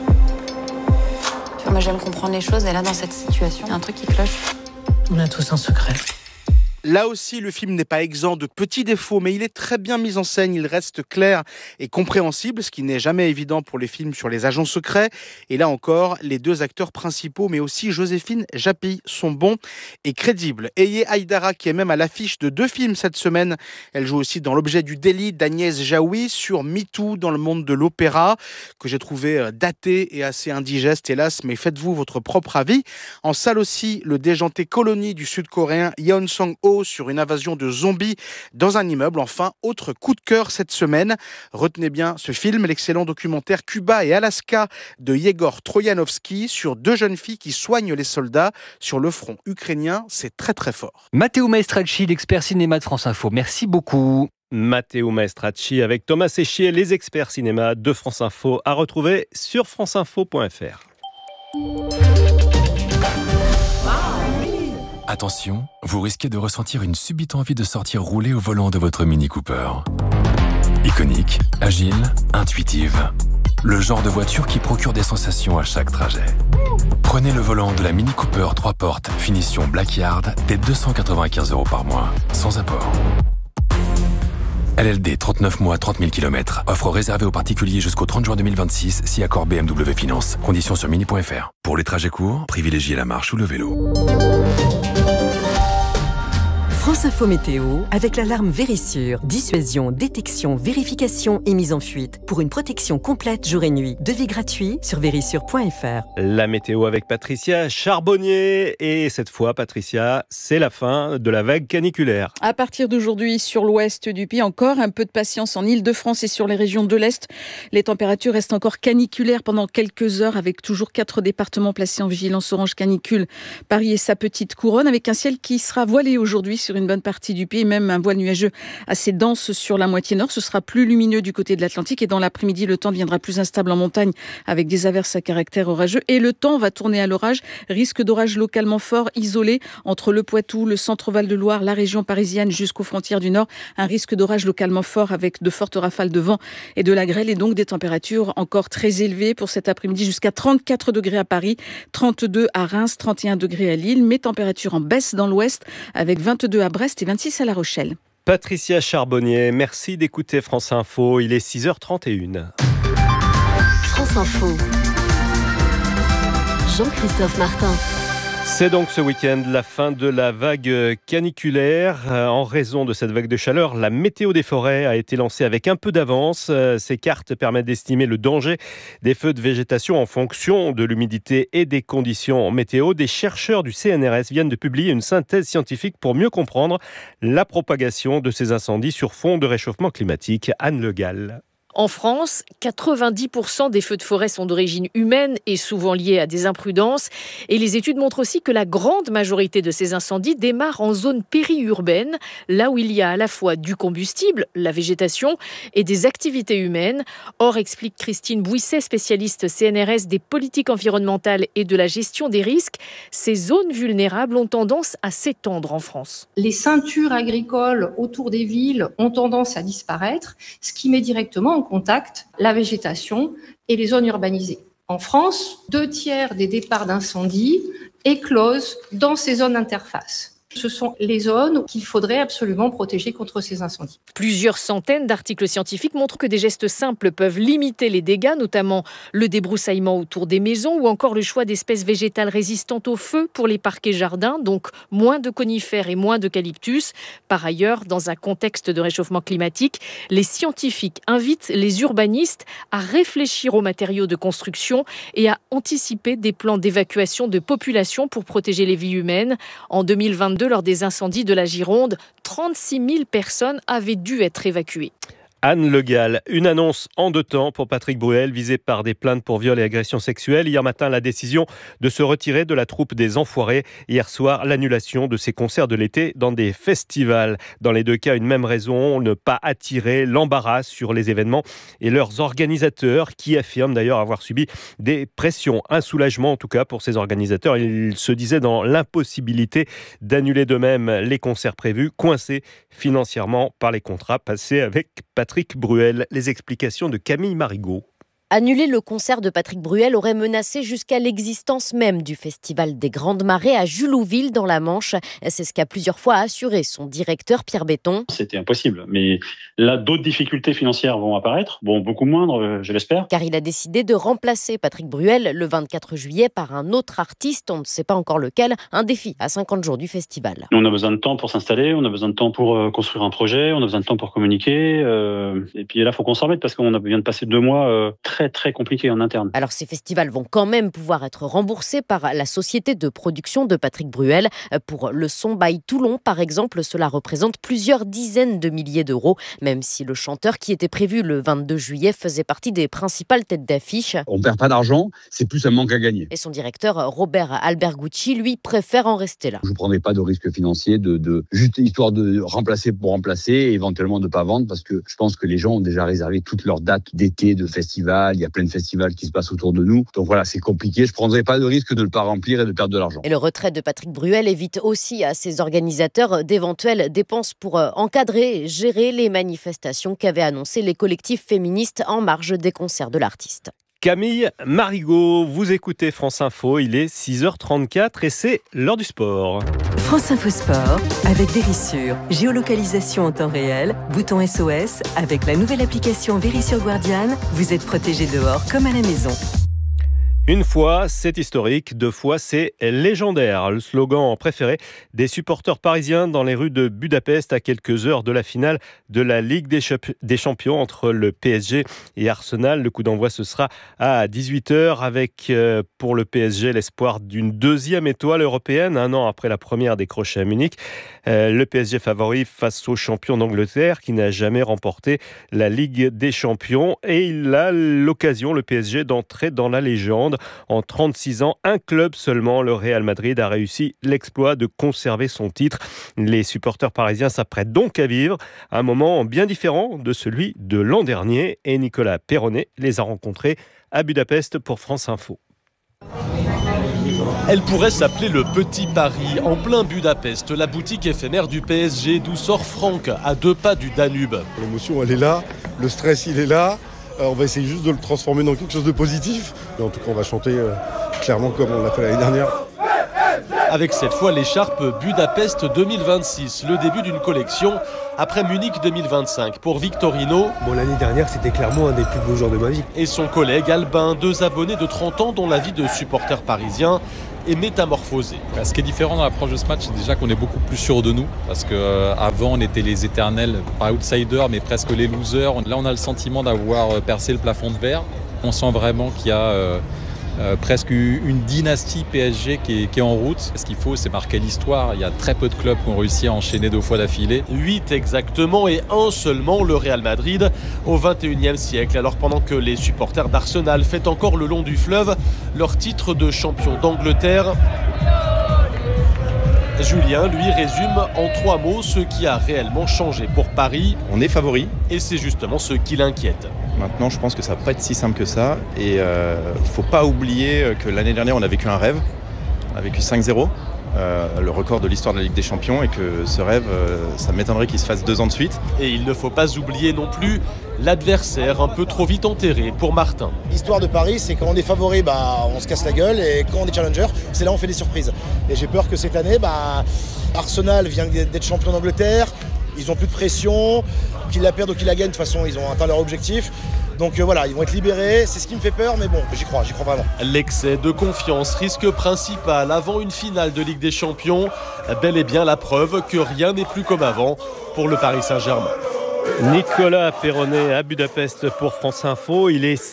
Moi, j'aime comprendre les choses, et là, dans cette situation, il y a un truc qui cloche.
On a tous un secret.
Là aussi, le film n'est pas exempt de petits défauts, mais il est très bien mis en scène, il reste clair et compréhensible, ce qui n'est jamais évident pour les films sur les agents secrets. Et là encore, les deux acteurs principaux, mais aussi Joséphine Japy, sont bons et crédibles. Eye Haïdara, qui est même à l'affiche de 2 films cette semaine, elle joue aussi dans L'objet du délit d'Agnès Jaoui, sur MeToo dans le monde de l'opéra, que j'ai trouvé daté et assez indigeste, hélas, mais faites-vous votre propre avis. En salle aussi, le déjanté colonie du sud-coréen Yeon Sang-ho sur une invasion de zombies dans un immeuble. Enfin, autre coup de cœur cette semaine. Retenez bien ce film, l'excellent documentaire Cuba et Alaska de Yegor Troyanovski sur 2 jeunes filles qui soignent les soldats sur le front ukrainien. C'est très très fort.
Matteo Maestracci, l'expert cinéma de France Info. Merci beaucoup.
Matteo Maestracci avec Thomas Séchier, les experts cinéma de France Info, à retrouver sur franceinfo.fr.
Attention, vous risquez de ressentir une subite envie de sortir rouler au volant de votre Mini Cooper. Iconique, agile, intuitive. Le genre de voiture qui procure des sensations à chaque trajet. Prenez le volant de la Mini Cooper 3 portes, finition Blackyard, dès 295 € par mois, sans apport. LLD 39 mois, 30 000 km. Offre réservée aux particuliers jusqu'au 30 juin 2026, si accord BMW Finance. Conditions sur mini.fr. Pour les trajets courts, privilégiez la marche ou le vélo.
France Info Météo avec l'alarme Vérissure. Dissuasion, détection, vérification et mise en fuite. Pour une protection complète jour et nuit. Devis gratuit sur vérissure.fr.
La météo avec Patricia Charbonnier. Et cette fois, Patricia, c'est la fin de la vague caniculaire.
À partir d'aujourd'hui, sur l'ouest du pays, encore un peu de patience en Ile-de-France et sur les régions de l'Est. Les températures restent encore caniculaires pendant quelques heures avec toujours 4 départements placés en vigilance orange canicule. Paris et sa petite couronne avec un ciel qui sera voilé aujourd'hui sur une bonne partie du pays, même un voile nuageux assez dense sur la moitié nord. Ce sera plus lumineux du côté de l'Atlantique et dans l'après-midi, le temps deviendra plus instable en montagne avec des averses à caractère orageux et le temps va tourner à l'orage. Risque d'orage localement fort, isolé entre le Poitou, le centre Val-de-Loire, la région parisienne jusqu'aux frontières du nord. Un risque d'orage localement fort avec de fortes rafales de vent et de la grêle et donc des températures encore très élevées pour cet après-midi jusqu'à 34 degrés à Paris, 32 à Reims, 31 degrés à Lille, mais température en baisse dans l'ouest avec 22 à Brest et 26 à La Rochelle.
Patricia Charbonnier, merci d'écouter France Info. Il est 6h31.
France Info. Jean-Christophe Martin.
C'est donc ce week-end la fin de la vague caniculaire. En raison de cette vague de chaleur, la météo des forêts a été lancée avec un peu d'avance. Ces cartes permettent d'estimer le danger des feux de végétation en fonction de l'humidité et des conditions météo. Des chercheurs du CNRS viennent de publier une synthèse scientifique pour mieux comprendre la propagation de ces incendies sur fond de réchauffement climatique. Anne Le Gall.
En France, 90% des feux de forêt sont d'origine humaine et souvent liés à des imprudences. Et les études montrent aussi que la grande majorité de ces incendies démarrent en zone périurbaine, là où il y a à la fois du combustible, la végétation, et des activités humaines. Or, explique Christine Bouisset, spécialiste CNRS des politiques environnementales et de la gestion des risques, ces zones vulnérables ont tendance à s'étendre en France.
Les ceintures agricoles autour des villes ont tendance à disparaître, ce qui met directement en contact la végétation et les zones urbanisées. En France, 2/3 des départs d'incendie éclosent dans ces zones interfaces. Ce sont les zones qu'il faudrait absolument protéger contre ces incendies.
Plusieurs centaines d'articles scientifiques montrent que des gestes simples peuvent limiter les dégâts, notamment le débroussaillement autour des maisons ou encore le choix d'espèces végétales résistantes au feu pour les parcs et jardins, donc moins de conifères et moins d'eucalyptus. Par ailleurs, dans un contexte de réchauffement climatique, les scientifiques invitent les urbanistes à réfléchir aux matériaux de construction et à anticiper des plans d'évacuation de population pour protéger les vies humaines. En 2022, lors des incendies de la Gironde, 36 000 personnes avaient dû être évacuées.
Anne Le Gall, une annonce en 2 temps pour Patrick Bruel, visé par des plaintes pour viol et agression sexuelle. Hier matin, la décision de se retirer de la troupe des Enfoirés. Hier soir, l'annulation de ses concerts de l'été dans des festivals. Dans les 2 cas, une même raison, ne pas attirer l'embarras sur les événements et leurs organisateurs qui affirment d'ailleurs avoir subi des pressions. Un soulagement en tout cas pour ces organisateurs. Ils se disaient dans l'impossibilité d'annuler d'eux-mêmes les concerts prévus, coincés financièrement par les contrats passés avec Patrick Bruel. Les explications de Camille Marigot.
Annuler le concert de Patrick Bruel aurait menacé jusqu'à l'existence même du Festival des Grandes Marées à Julouville dans la Manche. C'est ce qu'a plusieurs fois assuré son directeur Pierre Béton.
C'était impossible, mais là d'autres difficultés financières vont apparaître, beaucoup moindres je l'espère.
Car il a décidé de remplacer Patrick Bruel le 24 juillet par un autre artiste, on ne sait pas encore lequel, un défi à 50 jours du festival.
On a besoin de temps pour s'installer, on a besoin de temps pour construire un projet, on a besoin de temps pour communiquer, et puis là il faut qu'on s'en remette parce qu'on vient de passer 2 mois très compliqué en interne.
Alors ces festivals vont quand même pouvoir être remboursés par la société de production de Patrick Bruel. Pour le Son by Toulon, par exemple, cela représente plusieurs dizaines de milliers d'euros, même si le chanteur qui était prévu le 22 juillet faisait partie des principales têtes d'affiche.
On ne perd pas d'argent, c'est plus un manque à gagner.
Et son directeur, Robert Albergucci, lui, préfère en rester là.
Je ne prendrai pas de risque financier de juste histoire de remplacer pour remplacer et éventuellement de ne pas vendre parce que je pense que les gens ont déjà réservé toutes leurs dates d'été, de festival. Il y a plein de festivals qui se passent autour de nous. Donc voilà, c'est compliqué. Je ne prendrai pas de risque de ne pas remplir et de perdre de l'argent.
Et le retrait de Patrick Bruel évite aussi à ses organisateurs d'éventuelles dépenses pour encadrer et gérer les manifestations qu'avaient annoncées les collectifs féministes en marge des concerts de l'artiste.
Camille Marigot, vous écoutez France Info, il est 6h34 et c'est l'heure du sport.
France Info Sport avec Vérissure. Géolocalisation en temps réel, bouton SOS. Avec la nouvelle application Vérissure Guardian, vous êtes protégé dehors comme à la maison.
Une fois, c'est historique, 2 fois, c'est légendaire. Le slogan préféré des supporters parisiens dans les rues de Budapest à quelques heures de la finale de la Ligue des Champions entre le PSG et Arsenal. Le coup d'envoi, ce sera à 18h avec, pour le PSG, l'espoir d'une 2e étoile européenne, 1 an après la première décrochée à Munich. Le PSG favori face au champion d'Angleterre qui n'a jamais remporté la Ligue des Champions. Et il a l'occasion, le PSG, d'entrer dans la légende. En 36 ans, un club seulement, le Real Madrid, a réussi l'exploit de conserver son titre. Les supporters parisiens s'apprêtent donc à vivre un moment bien différent de celui de l'an dernier. Et Nicolas Perronnet les a rencontrés à Budapest pour France Info.
Elle pourrait s'appeler le Petit Paris, en plein Budapest, la boutique éphémère du PSG, d'où sort Franck, à 2 pas du Danube.
L'émotion, elle est là, le stress, il est là. On va essayer juste de le transformer dans quelque chose de positif. Mais en tout cas, on va chanter clairement comme on l'a fait l'année dernière.
Avec cette fois l'écharpe Budapest 2026, le début d'une collection après Munich 2025 pour Victorino.
L'année dernière, c'était clairement un des plus beaux jours de ma vie.
Et son collègue Albin, 2 abonnés de 30 ans dont la vie de supporter parisien est métamorphosée.
Ce qui est différent dans l'approche de ce match, c'est déjà qu'on est beaucoup plus sûr de nous. Parce qu'avant, on était les éternels, pas outsiders, mais presque les losers. Là, on a le sentiment d'avoir percé le plafond de verre. On sent vraiment qu'il y a presque une dynastie PSG qui est en route. Ce qu'il faut, c'est marquer l'histoire. Il y a très peu de clubs qui ont réussi à enchaîner 2 fois d'affilée.
8 exactement et 1 seulement, le Real Madrid, au XXIe siècle. Alors pendant que les supporters d'Arsenal fêtent encore le long du fleuve leur titre de champion d'Angleterre, Julien, lui, résume en 3 mots ce qui a réellement changé pour Paris.
On est favori.
Et c'est justement ce qui l'inquiète.
Maintenant, je pense que ça va pas être si simple que ça. Et faut pas oublier que l'année dernière, on a vécu un rêve. On a vécu 5-0, le record de l'histoire de la Ligue des Champions. Et que ce rêve, ça m'étonnerait qu'il se fasse 2 ans de suite.
Et il ne faut pas oublier non plus l'adversaire un peu trop vite enterré pour Martin.
L'histoire de Paris, c'est quand on est favori, on se casse la gueule. Et quand on est challenger, c'est là où on fait des surprises. Et j'ai peur que cette année, Arsenal vient d'être champion d'Angleterre. Ils n'ont plus de pression, qu'ils la perdent ou qu'ils la gagnent, de toute façon ils ont atteint leur objectif. Donc voilà, ils vont être libérés, c'est ce qui me fait peur, mais bon, j'y crois vraiment.
L'excès de confiance, risque principal avant une finale de Ligue des Champions, bel et bien la preuve que rien n'est plus comme avant pour le Paris Saint-Germain.
Nicolas Perronnet à Budapest pour France Info. Il est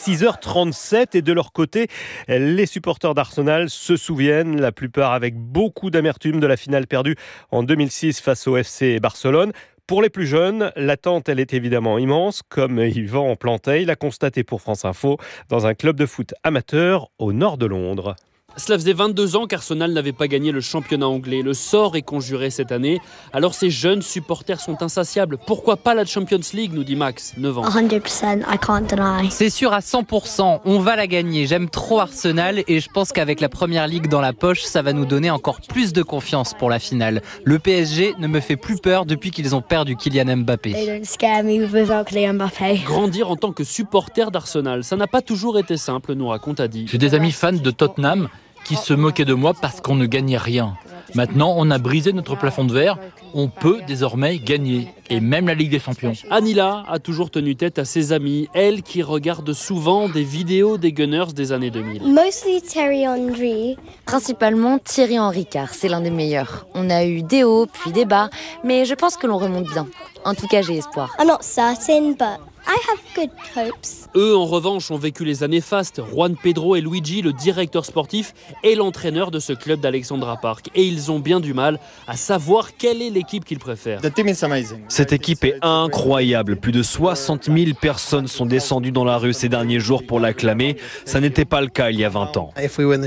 6h37 et de leur côté, les supporters d'Arsenal se souviennent, la plupart avec beaucoup d'amertume, de la finale perdue en 2006 face au FC Barcelone. Pour les plus jeunes, l'attente, elle est évidemment immense, comme Yvan Planteil l'a constaté pour France Info dans un club de foot amateur au nord de Londres.
Cela faisait 22 ans qu'Arsenal n'avait pas gagné le championnat anglais. Le sort est conjuré cette année. Alors ces jeunes supporters sont insatiables. Pourquoi pas la Champions League, nous dit Max, 9 ans.
100%, I can't deny.
C'est sûr à 100%, on va la gagner. J'aime trop Arsenal et je pense qu'avec la première ligue dans la poche, ça va nous donner encore plus de confiance pour la finale. Le PSG ne me fait plus peur depuis qu'ils ont perdu Kylian Mbappé.
They don't scare me without Kylian Mbappé.
Grandir en tant que supporter d'Arsenal, ça n'a pas toujours été simple, nous raconte Adi.
J'ai des amis fans de Tottenham qui se moquaient de moi parce qu'on ne gagnait rien. Maintenant, on a brisé notre plafond de verre, on peut désormais gagner, et même la Ligue des Champions.
Anila a toujours tenu tête à ses amis, elle qui regarde souvent des vidéos des Gunners des années 2000.
Mostly Thierry Henry.
Principalement Thierry Henry, car c'est l'un des meilleurs. On a eu des hauts, puis des bas, mais je pense que l'on remonte bien. En tout cas, j'ai espoir.
I'm not certain, but I have good hopes.
Eux, en revanche, ont vécu les années fastes. Juan Pedro et Luigi, le directeur sportif, et l'entraîneur de ce club d'Alexandra Park. Et ils ont bien du mal à savoir quelle est l'équipe qu'ils préfèrent.
Cette équipe est incroyable. Plus de 60 000 personnes sont descendues dans la rue ces derniers jours pour l'acclamer. Ça n'était pas le cas il y a 20 ans.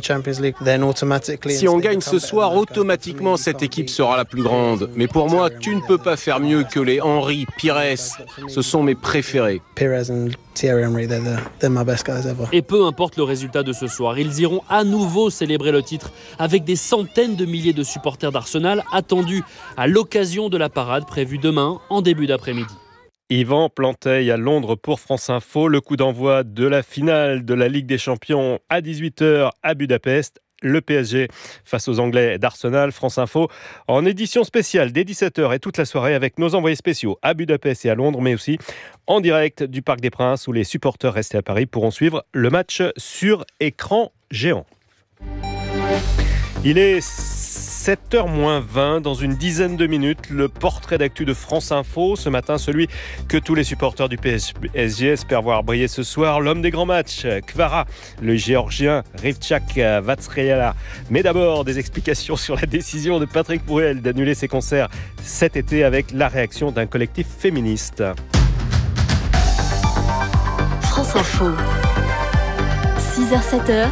Si on gagne ce soir, automatiquement cette équipe sera la plus grande. Mais pour moi, tu ne peux pas faire mieux que les Henry, Pires. Ce sont mes préférés.
Et peu importe le résultat de ce soir, ils iront à nouveau célébrer le titre avec des centaines de milliers de supporters d'Arsenal attendus à l'occasion de la parade prévue demain en début d'après-midi.
Yvan Planteil à Londres pour France Info. Le coup d'envoi de la finale de la Ligue des Champions à 18h à Budapest. Le PSG face aux Anglais d'Arsenal. France Info en édition spéciale dès 17h et toute la soirée avec nos envoyés spéciaux à Budapest et à Londres, mais aussi en direct du Parc des Princes où les supporters restés à Paris pourront suivre le match sur écran géant. Il est 7h-20, dans une dizaine de minutes, le portrait d'actu de France Info. Ce matin, celui que tous les supporters du PSG espèrent voir briller ce soir. L'homme des grands matchs, Kvara, le géorgien Rivchak Vatsreyala. Mais d'abord, des explications sur la décision de Patrick Bruel d'annuler ses concerts cet été avec la réaction d'un collectif féministe.
France Info, 6h-7h,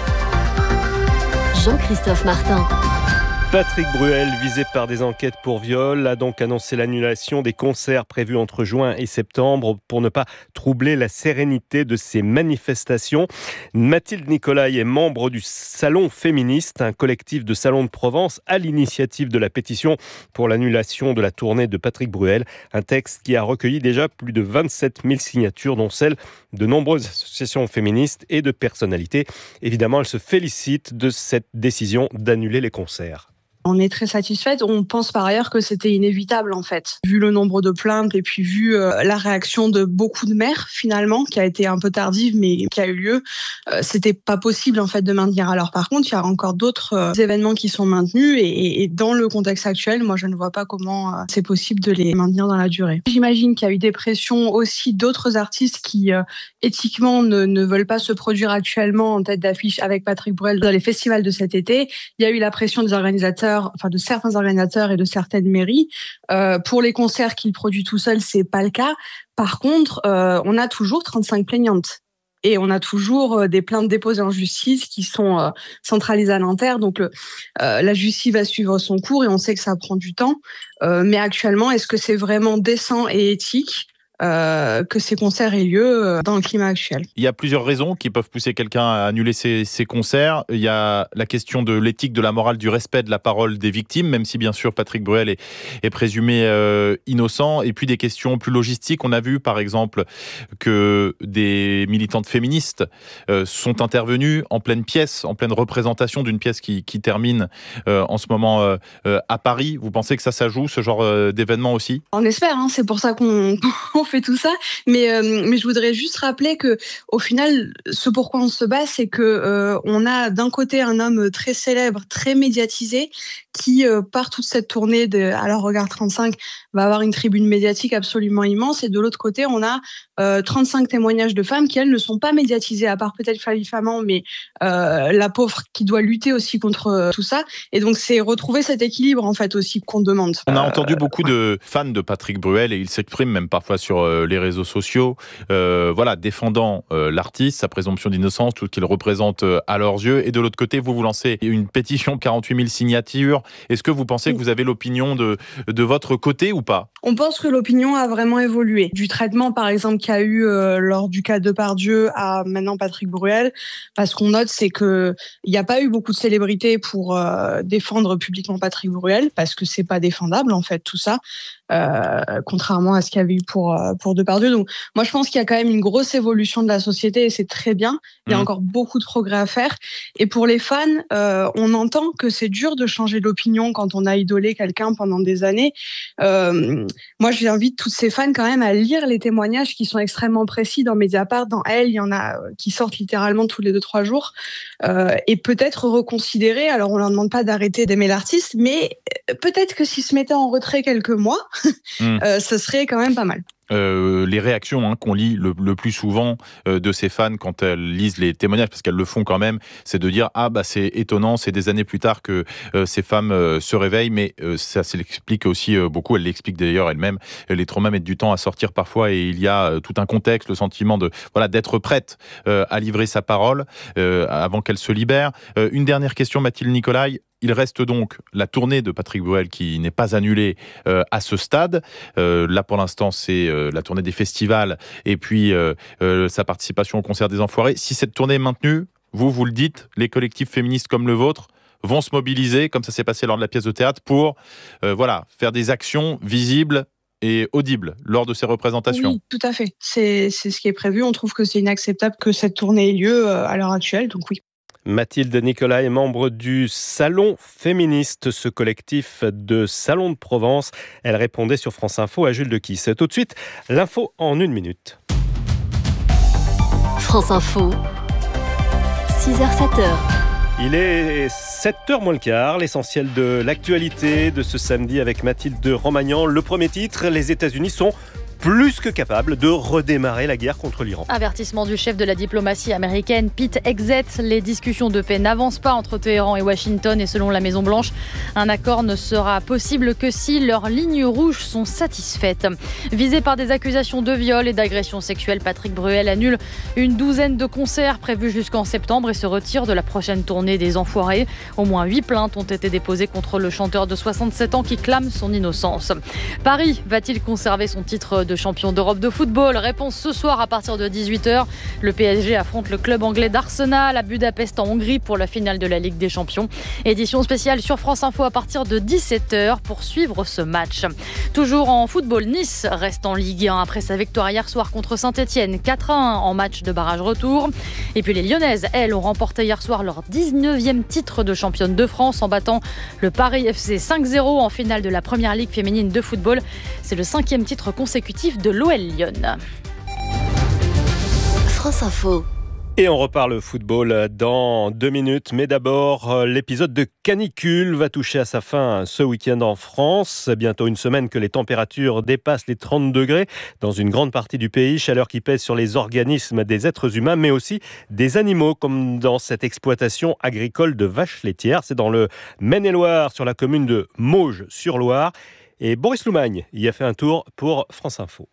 Jean-Christophe Martin.
Patrick Bruel, visé par des enquêtes pour viol, a donc annoncé l'annulation des concerts prévus entre juin et septembre pour ne pas troubler la sérénité de ces manifestations. Mathilde Nicolai est membre du Salon Féministe, un collectif de salons de Provence à l'initiative de la pétition pour l'annulation de la tournée de Patrick Bruel. Un texte qui a recueilli déjà plus de 27 000 signatures, dont celles de nombreuses associations féministes et de personnalités. Évidemment, elle se félicite de cette décision d'annuler les concerts.
On est très satisfaite. On pense par ailleurs que c'était inévitable en fait. Vu le nombre de plaintes et puis vu la réaction de beaucoup de maires finalement, qui a été un peu tardive mais qui a eu lieu, c'était pas possible en fait de maintenir. Alors par contre, il y a encore d'autres événements qui sont maintenus et dans le contexte actuel, moi je ne vois pas comment c'est possible de les maintenir dans la durée. J'imagine qu'il y a eu des pressions aussi d'autres artistes qui éthiquement ne veulent pas se produire actuellement en tête d'affiche avec Patrick Bruel dans les festivals de cet été. Il y a eu la pression des organisateurs, enfin de certains organisateurs et de certaines mairies. Pour les concerts qu'il produit tout seul, c'est pas le cas. Par contre, on a toujours 35 plaignantes. Et on a toujours des plaintes déposées en justice qui sont centralisées à Nanterre. Donc la justice va suivre son cours et on sait que ça prend du temps. Mais actuellement, est-ce que c'est vraiment décent et éthique que ces concerts aient lieu dans le climat actuel?
Il y a plusieurs raisons qui peuvent pousser quelqu'un à annuler ces concerts. Il y a la question de l'éthique, de la morale, du respect de la parole des victimes, même si bien sûr Patrick Bruel est présumé innocent. Et puis des questions plus logistiques. On a vu par exemple que des militantes féministes sont intervenues en pleine pièce, en pleine représentation d'une pièce qui termine en ce moment à Paris. Vous pensez que ça joue, ce genre d'événement aussi?
On espère, hein, c'est pour ça qu'on fait tout ça, mais je voudrais juste rappeler que au final, ce pourquoi on se bat, c'est que on a d'un côté un homme très célèbre, très médiatisé, qui par toute cette tournée de Alors Regard 35 va avoir une tribune médiatique absolument immense, et de l'autre côté, on a 35 témoignages de femmes qui elles ne sont pas médiatisées, à part peut-être Flavie Flamand, mais la pauvre qui doit lutter aussi contre tout ça, et donc c'est retrouver cet équilibre en fait aussi qu'on demande.
On a entendu beaucoup de fans de Patrick Bruel et il s'exprime même parfois sur les réseaux sociaux, défendant l'artiste, sa présomption d'innocence, tout ce qu'il représente à leurs yeux. Et de l'autre côté, vous lancez une pétition, 48 000 signatures. Est-ce que vous pensez que vous avez l'opinion de votre côté ou pas?
On pense que l'opinion a vraiment évolué. Du traitement, par exemple, qu'il y a eu lors du cas Depardieu à maintenant Patrick Bruel, parce qu'on note, c'est qu'il n'y a pas eu beaucoup de célébrités pour défendre publiquement Patrick Bruel, parce que c'est pas défendable, en fait, tout ça. Contrairement à ce qu'il y avait eu pour Depardieu. Donc moi je pense qu'il y a quand même une grosse évolution de la société et c'est très bien. Il y a encore beaucoup de progrès à faire. Et pour les fans, on entend que c'est dur de changer d'opinion quand on a idolé quelqu'un pendant des années. Moi j'invite tous ces fans quand même à lire les témoignages qui sont extrêmement précis dans Mediapart, dans Elle, il y en a qui sortent littéralement tous les 2-3 jours, et peut-être reconsidérer. Alors on leur demande pas d'arrêter d'aimer l'artiste, mais peut-être que s'ils se mettaient en retrait quelques mois, ce serait quand même pas mal.
Les réactions qu'on lit le plus souvent de ces fans quand elles lisent les témoignages, parce qu'elles le font quand même, c'est de dire c'est étonnant, c'est des années plus tard que ces femmes se réveillent, mais ça l'explique aussi beaucoup, elle l'explique d'ailleurs elle-même, les traumas mettent du temps à sortir parfois et il y a tout un contexte, le sentiment d'être prête à livrer sa parole avant qu'elle se libère. Une dernière question, Mathilde Nicolai. Il reste donc la tournée de Patrick Bruel qui n'est pas annulée à ce stade. Là, pour l'instant, c'est la tournée des festivals et puis sa participation au concert des Enfoirés. Si cette tournée est maintenue, vous le dites, les collectifs féministes comme le vôtre vont se mobiliser, comme ça s'est passé lors de la pièce de théâtre, pour faire des actions visibles et audibles lors de ces représentations.
Oui, tout à fait. C'est ce qui est prévu. On trouve que c'est inacceptable que cette tournée ait lieu à l'heure actuelle, donc oui.
Mathilde Nicolai est membre du Salon Féministe, ce collectif de Salon de Provence. Elle répondait sur France Info à Jules Dequisse. Tout de suite, l'info en 1 minute.
France Info, 6h-7h.
Il est 7h moins le quart, l'essentiel de l'actualité de ce samedi avec Mathilde Romagnan. Le premier titre, les États-Unis sont plus que capables de redémarrer la guerre contre l'Iran.
Avertissement du chef de la diplomatie américaine, Pete Hegseth. Les discussions de paix n'avancent pas entre Téhéran et Washington et selon la Maison-Blanche, un accord ne sera possible que si leurs lignes rouges sont satisfaites. Visé par des accusations de viol et d'agression sexuelle, Patrick Bruel annule une douzaine de concerts prévus jusqu'en septembre et se retire de la prochaine tournée des Enfoirés. Au moins 8 plaintes ont été déposées contre le chanteur de 67 ans qui clame son innocence. Paris va-t-il conserver son titre de champion d'Europe de football? Réponse ce soir à partir de 18h. Le PSG affronte le club anglais d'Arsenal à Budapest en Hongrie pour la finale de la Ligue des Champions. Édition spéciale sur France Info à partir de 17h pour suivre ce match. Toujours en football, Nice reste en Ligue 1 après sa victoire hier soir contre Saint-Etienne 4-1 en match de barrage retour. Et puis les Lyonnaises, elles, ont remporté hier soir leur 19e titre de championne de France en battant le Paris FC 5-0 en finale de la Première Ligue féminine de football. C'est le 5e titre consécutif de l'OL Lyon.
France Info.
Et on reparle football dans 2 minutes. Mais d'abord, l'épisode de canicule va toucher à sa fin ce week-end en France. Bientôt une semaine que les températures dépassent les 30 degrés dans une grande partie du pays. Chaleur qui pèse sur les organismes des êtres humains, mais aussi des animaux, comme dans cette exploitation agricole de vaches laitières. C'est dans le Maine-et-Loire, sur la commune de Mauges-sur-Loire. Et Boris Loumagne y a fait un tour pour France Info.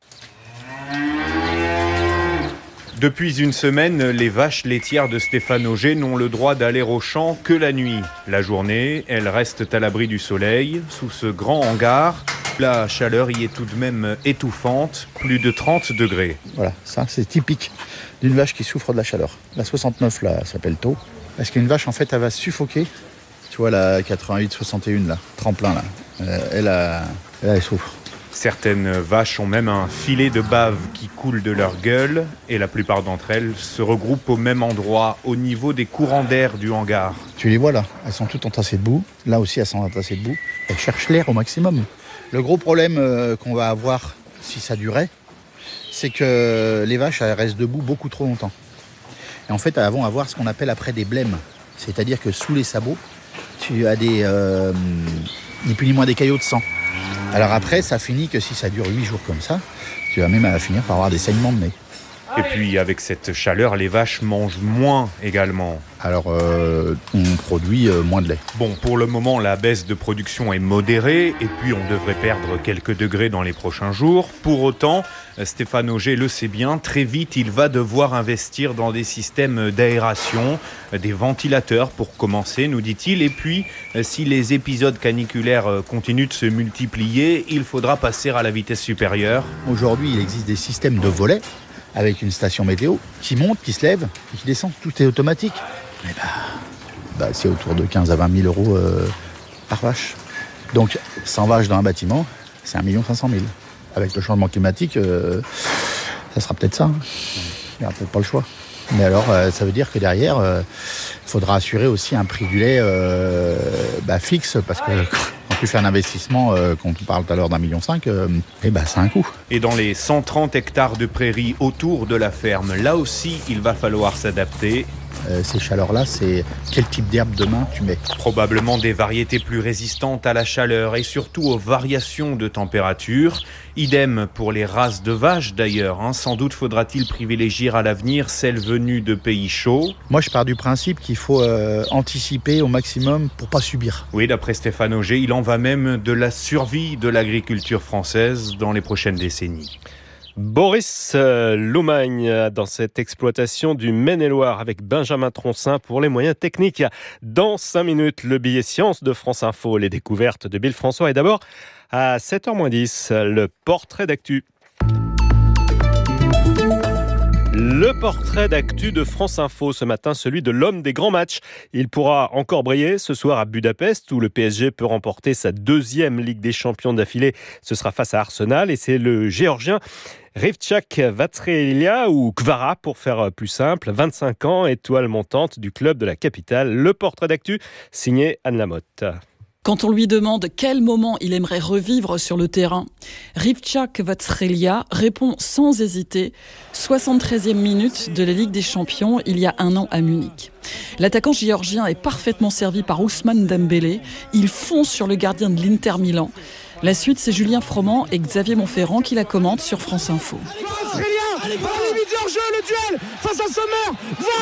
Depuis une semaine, les vaches laitières de Stéphane Auger n'ont le droit d'aller au champ que la nuit. La journée, elles restent à l'abri du soleil, sous ce grand hangar. La chaleur y est tout de même étouffante, plus de 30 degrés.
Voilà, ça c'est typique d'une vache qui souffre de la chaleur. La 69 là s'appelle taux, parce qu'une vache en fait elle va suffoquer. Tu vois la 88-61 là, tremplin là, elle souffre.
Certaines vaches ont même un filet de bave qui coule de leur gueule et la plupart d'entre elles se regroupent au même endroit, au niveau des courants d'air du hangar.
Tu les vois là, elles sont toutes entassées debout. Là aussi elles sont entassées debout. Elles cherchent l'air au maximum. Le gros problème qu'on va avoir si ça durait, c'est que les vaches elles restent debout beaucoup trop longtemps. Et en fait elles vont avoir ce qu'on appelle après des blêmes. C'est-à-dire que sous les sabots, tu as ni plus ni moins des caillots de sang. Alors après, ça finit que si ça dure 8 jours comme ça, tu vas même finir par avoir des saignements de nez.
Et puis avec cette chaleur, les vaches mangent moins également.
Alors on produit moins de lait.
Bon, pour le moment, la baisse de production est modérée et puis on devrait perdre quelques degrés dans les prochains jours. Pour autant, Stéphane Auger le sait bien, très vite il va devoir investir dans des systèmes d'aération, des ventilateurs pour commencer, nous dit-il. Et puis, si les épisodes caniculaires continuent de se multiplier, il faudra passer à la vitesse supérieure.
Aujourd'hui, il existe des systèmes de volets avec une station météo qui monte, qui se lève et qui descend. Tout est automatique. Mais c'est autour de 15 à 20 000 euros par vache. Donc 100 vaches dans un bâtiment, c'est 1 500 000. Avec le changement climatique, ça sera peut-être ça. Il n'y aura peut-être pas le choix. Mais alors, ça veut dire que derrière, il faudra assurer aussi un prix du lait fixe, parce que quand tu fais un investissement, quand on parle tout à l'heure d'1,5 million, c'est un coût.
Et dans les 130 hectares de prairies autour de la ferme, là aussi, il va falloir s'adapter.
Ces chaleurs-là, c'est quel type d'herbe demain tu mets?
Probablement des variétés plus résistantes à la chaleur et surtout aux variations de température. Idem pour les races de vaches d'ailleurs. Sans doute faudra-t-il privilégier à l'avenir celles venues de pays chauds.
Moi, je pars du principe qu'il faut anticiper au maximum pour pas subir.
Oui, d'après Stéphane Auger, il en va même de la survie de l'agriculture française dans les prochaines décennies.
Boris Loumagne dans cette exploitation du Maine-et-Loire avec Benjamin Troncin pour les moyens techniques. Dans 5 minutes, le billet science de France Info, les découvertes de Bill François. Et d'abord, à 7h10, le portrait d'actu. Le portrait d'actu de France Info ce matin, celui de l'homme des grands matchs. Il pourra encore briller ce soir à Budapest où le PSG peut remporter sa 2e Ligue des Champions d'affilée. Ce sera face à Arsenal et c'est le Géorgien Rivtchak Vatrelia ou Kvara pour faire plus simple, 25 ans, étoile montante du club de la capitale. Le portrait d'actu signé Anne Lamotte.
Quand on lui demande quel moment il aimerait revivre sur le terrain, Rivtja Kvaratskhelia répond sans hésiter 73e minute de la Ligue des Champions il y a 1 an à Munich. L'attaquant géorgien est parfaitement servi par Ousmane Dembélé. Il fonce sur le gardien de l'Inter Milan. La suite, c'est Julien Froment et Xavier Montferrand qui la commentent sur France Info.
À la limite de leur jeu, le duel face à Sommer.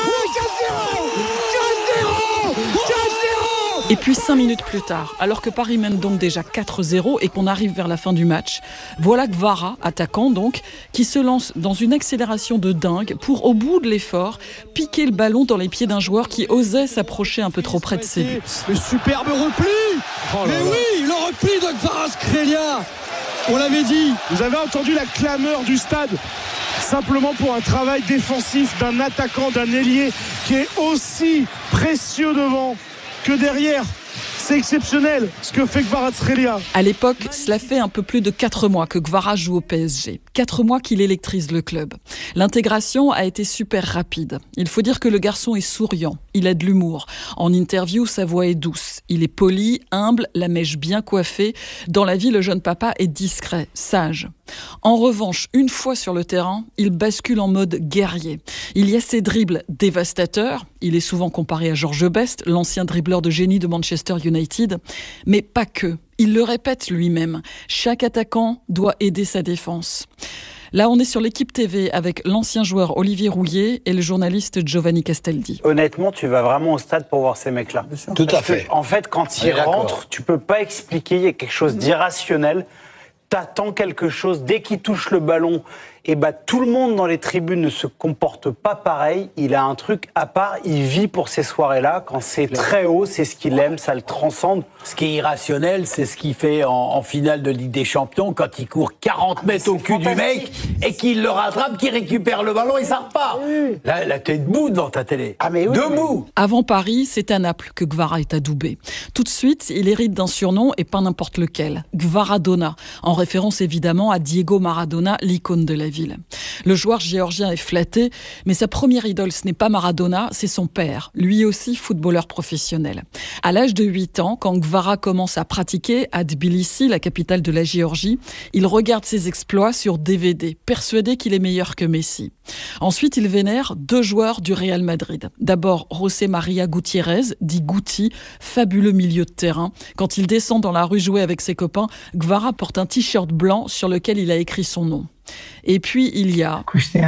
4-0.
Et puis 5 minutes plus tard, alors que Paris mène donc déjà 4-0 et qu'on arrive vers la fin du match, voilà Kvara, attaquant donc, qui se lance dans une accélération de dingue pour, au bout de l'effort, piquer le ballon dans les pieds d'un joueur qui osait s'approcher un peu trop près de ses buts.
Le superbe repli. Mais oui, le repli de Kvaratskhelia. On l'avait dit. Vous avez entendu la clameur du stade. Simplement pour un travail défensif d'un attaquant, d'un ailier qui est aussi précieux devant que derrière. C'est exceptionnel ce que fait Kvaratskhelia.
À l'époque, cela fait un peu plus de 4 mois que Kvara joue au PSG. 4 mois qu'il électrise le club. L'intégration a été super rapide. Il faut dire que le garçon est souriant. Il a de l'humour. En interview, sa voix est douce. Il est poli, humble, la mèche bien coiffée. Dans la vie, le jeune papa est discret, sage. En revanche, une fois sur le terrain, il bascule en mode guerrier. Il y a ses dribbles dévastateurs. Il est souvent comparé à George Best, l'ancien dribbleur de génie de Manchester United. Mais pas que. Il le répète lui-même. Chaque attaquant doit aider sa défense. Là, on est sur l'équipe TV avec l'ancien joueur Olivier Rouillet et le journaliste Giovanni Castaldi.
Honnêtement, tu vas vraiment au stade pour voir ces mecs-là.
Tout à fait.
En fait, quand ils rentrent, tu peux pas expliquer, il y a quelque chose d'irrationnel. T'attends quelque chose, dès qu'il touche le ballon, et tout le monde dans les tribunes ne se comporte pas pareil. Il a un truc à part, il vit pour ces soirées-là. Quand c'est très haut, c'est ce qu'il aime, ça le transcende.
Ce qui est irrationnel, c'est ce qu'il fait en finale de Ligue des Champions, quand il court 40 mètres au cul du mec, et qu'il le rattrape, qu'il récupère le ballon et ça repart. Oui. Là, t'es debout devant ta télé. Debout.
Avant Paris, c'est à Naples que Kvara est adoubé. Tout de suite, il hérite d'un surnom, et pas n'importe lequel. Kvaradona, en référence évidemment à Diego Maradona, l'icône de la ville. Le joueur géorgien est flatté, mais sa première idole, ce n'est pas Maradona, c'est son père, lui aussi footballeur professionnel. À l'âge de 8 ans, quand Kvara commence à pratiquer à Tbilissi, la capitale de la Géorgie, il regarde ses exploits sur DVD, persuadé qu'il est meilleur que Messi. Ensuite, il vénère 2 joueurs du Real Madrid. D'abord, José María Gutiérrez, dit Guti, fabuleux milieu de terrain. Quand il descend dans la rue jouer avec ses copains, Kvara porte un t-shirt blanc sur lequel il a écrit son nom. Et puis, il y a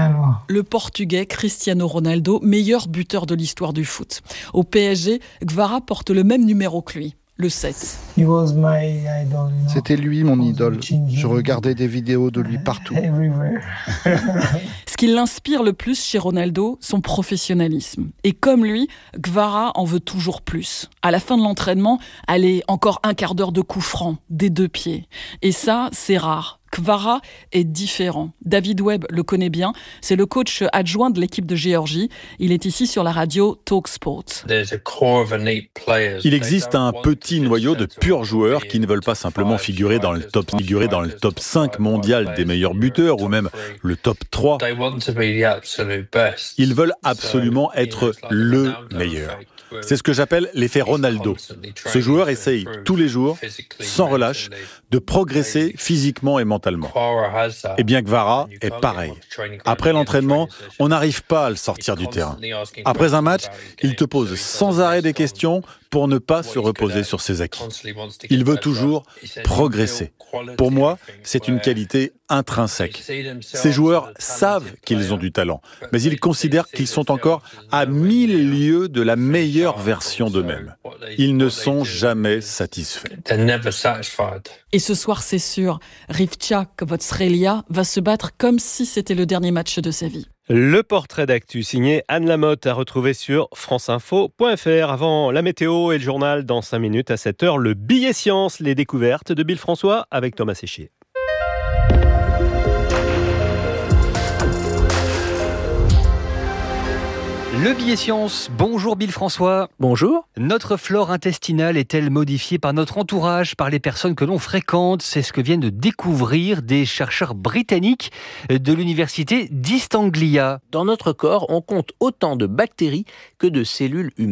le Portugais Cristiano Ronaldo, meilleur buteur de l'histoire du foot. Au PSG, Kvara porte le même numéro que lui, le 7.
C'était lui mon idole. Je regardais des vidéos de lui partout.
Ce qui l'inspire le plus chez Ronaldo, son professionnalisme. Et comme lui, Kvara en veut toujours plus. À la fin de l'entraînement, allez, encore un quart d'heure de coup franc, des 2 pieds. Et ça, c'est rare. Kvara est différent. David Webb le connaît bien. C'est le coach adjoint de l'équipe de Géorgie. Il est ici sur la radio TalkSport.
Il existe un petit noyau de purs joueurs qui ne veulent pas simplement figurer dans le top 5 mondial des meilleurs buteurs ou même le top 3. Ils veulent absolument être le meilleur. C'est ce que j'appelle l'effet Ronaldo. Ce joueur essaye tous les jours, sans relâche, de progresser physiquement et mentalement. Et bien Kvara est pareil. Après l'entraînement, on n'arrive pas à le sortir du terrain. Après un match, il te pose sans arrêt des questions pour ne pas se reposer sur ses acquis. Il veut toujours progresser. Pour moi, c'est une qualité intrinsèque. Ces joueurs savent qu'ils ont du talent, mais ils considèrent qu'ils sont encore à 1000 lieues de la meilleure version d'eux-mêmes. Ils ne sont jamais satisfaits.
Et ce soir, c'est sûr, Rivtja Kvaratskhelia va se battre comme si c'était le dernier match de sa vie.
Le portrait d'actu signé Anne Lamotte à retrouver sur franceinfo.fr. Avant la météo et le journal dans 5 minutes à 7h, le billet science, les découvertes de Bill François avec Thomas Séchier.
Le billet science, bonjour Bill François.
Bonjour.
Notre flore intestinale est-elle modifiée par notre entourage, par les personnes que l'on fréquente? C'est ce que viennent de découvrir des chercheurs britanniques de l'université d'East Anglia.
Dans notre corps, on compte autant de bactéries que de cellules humaines.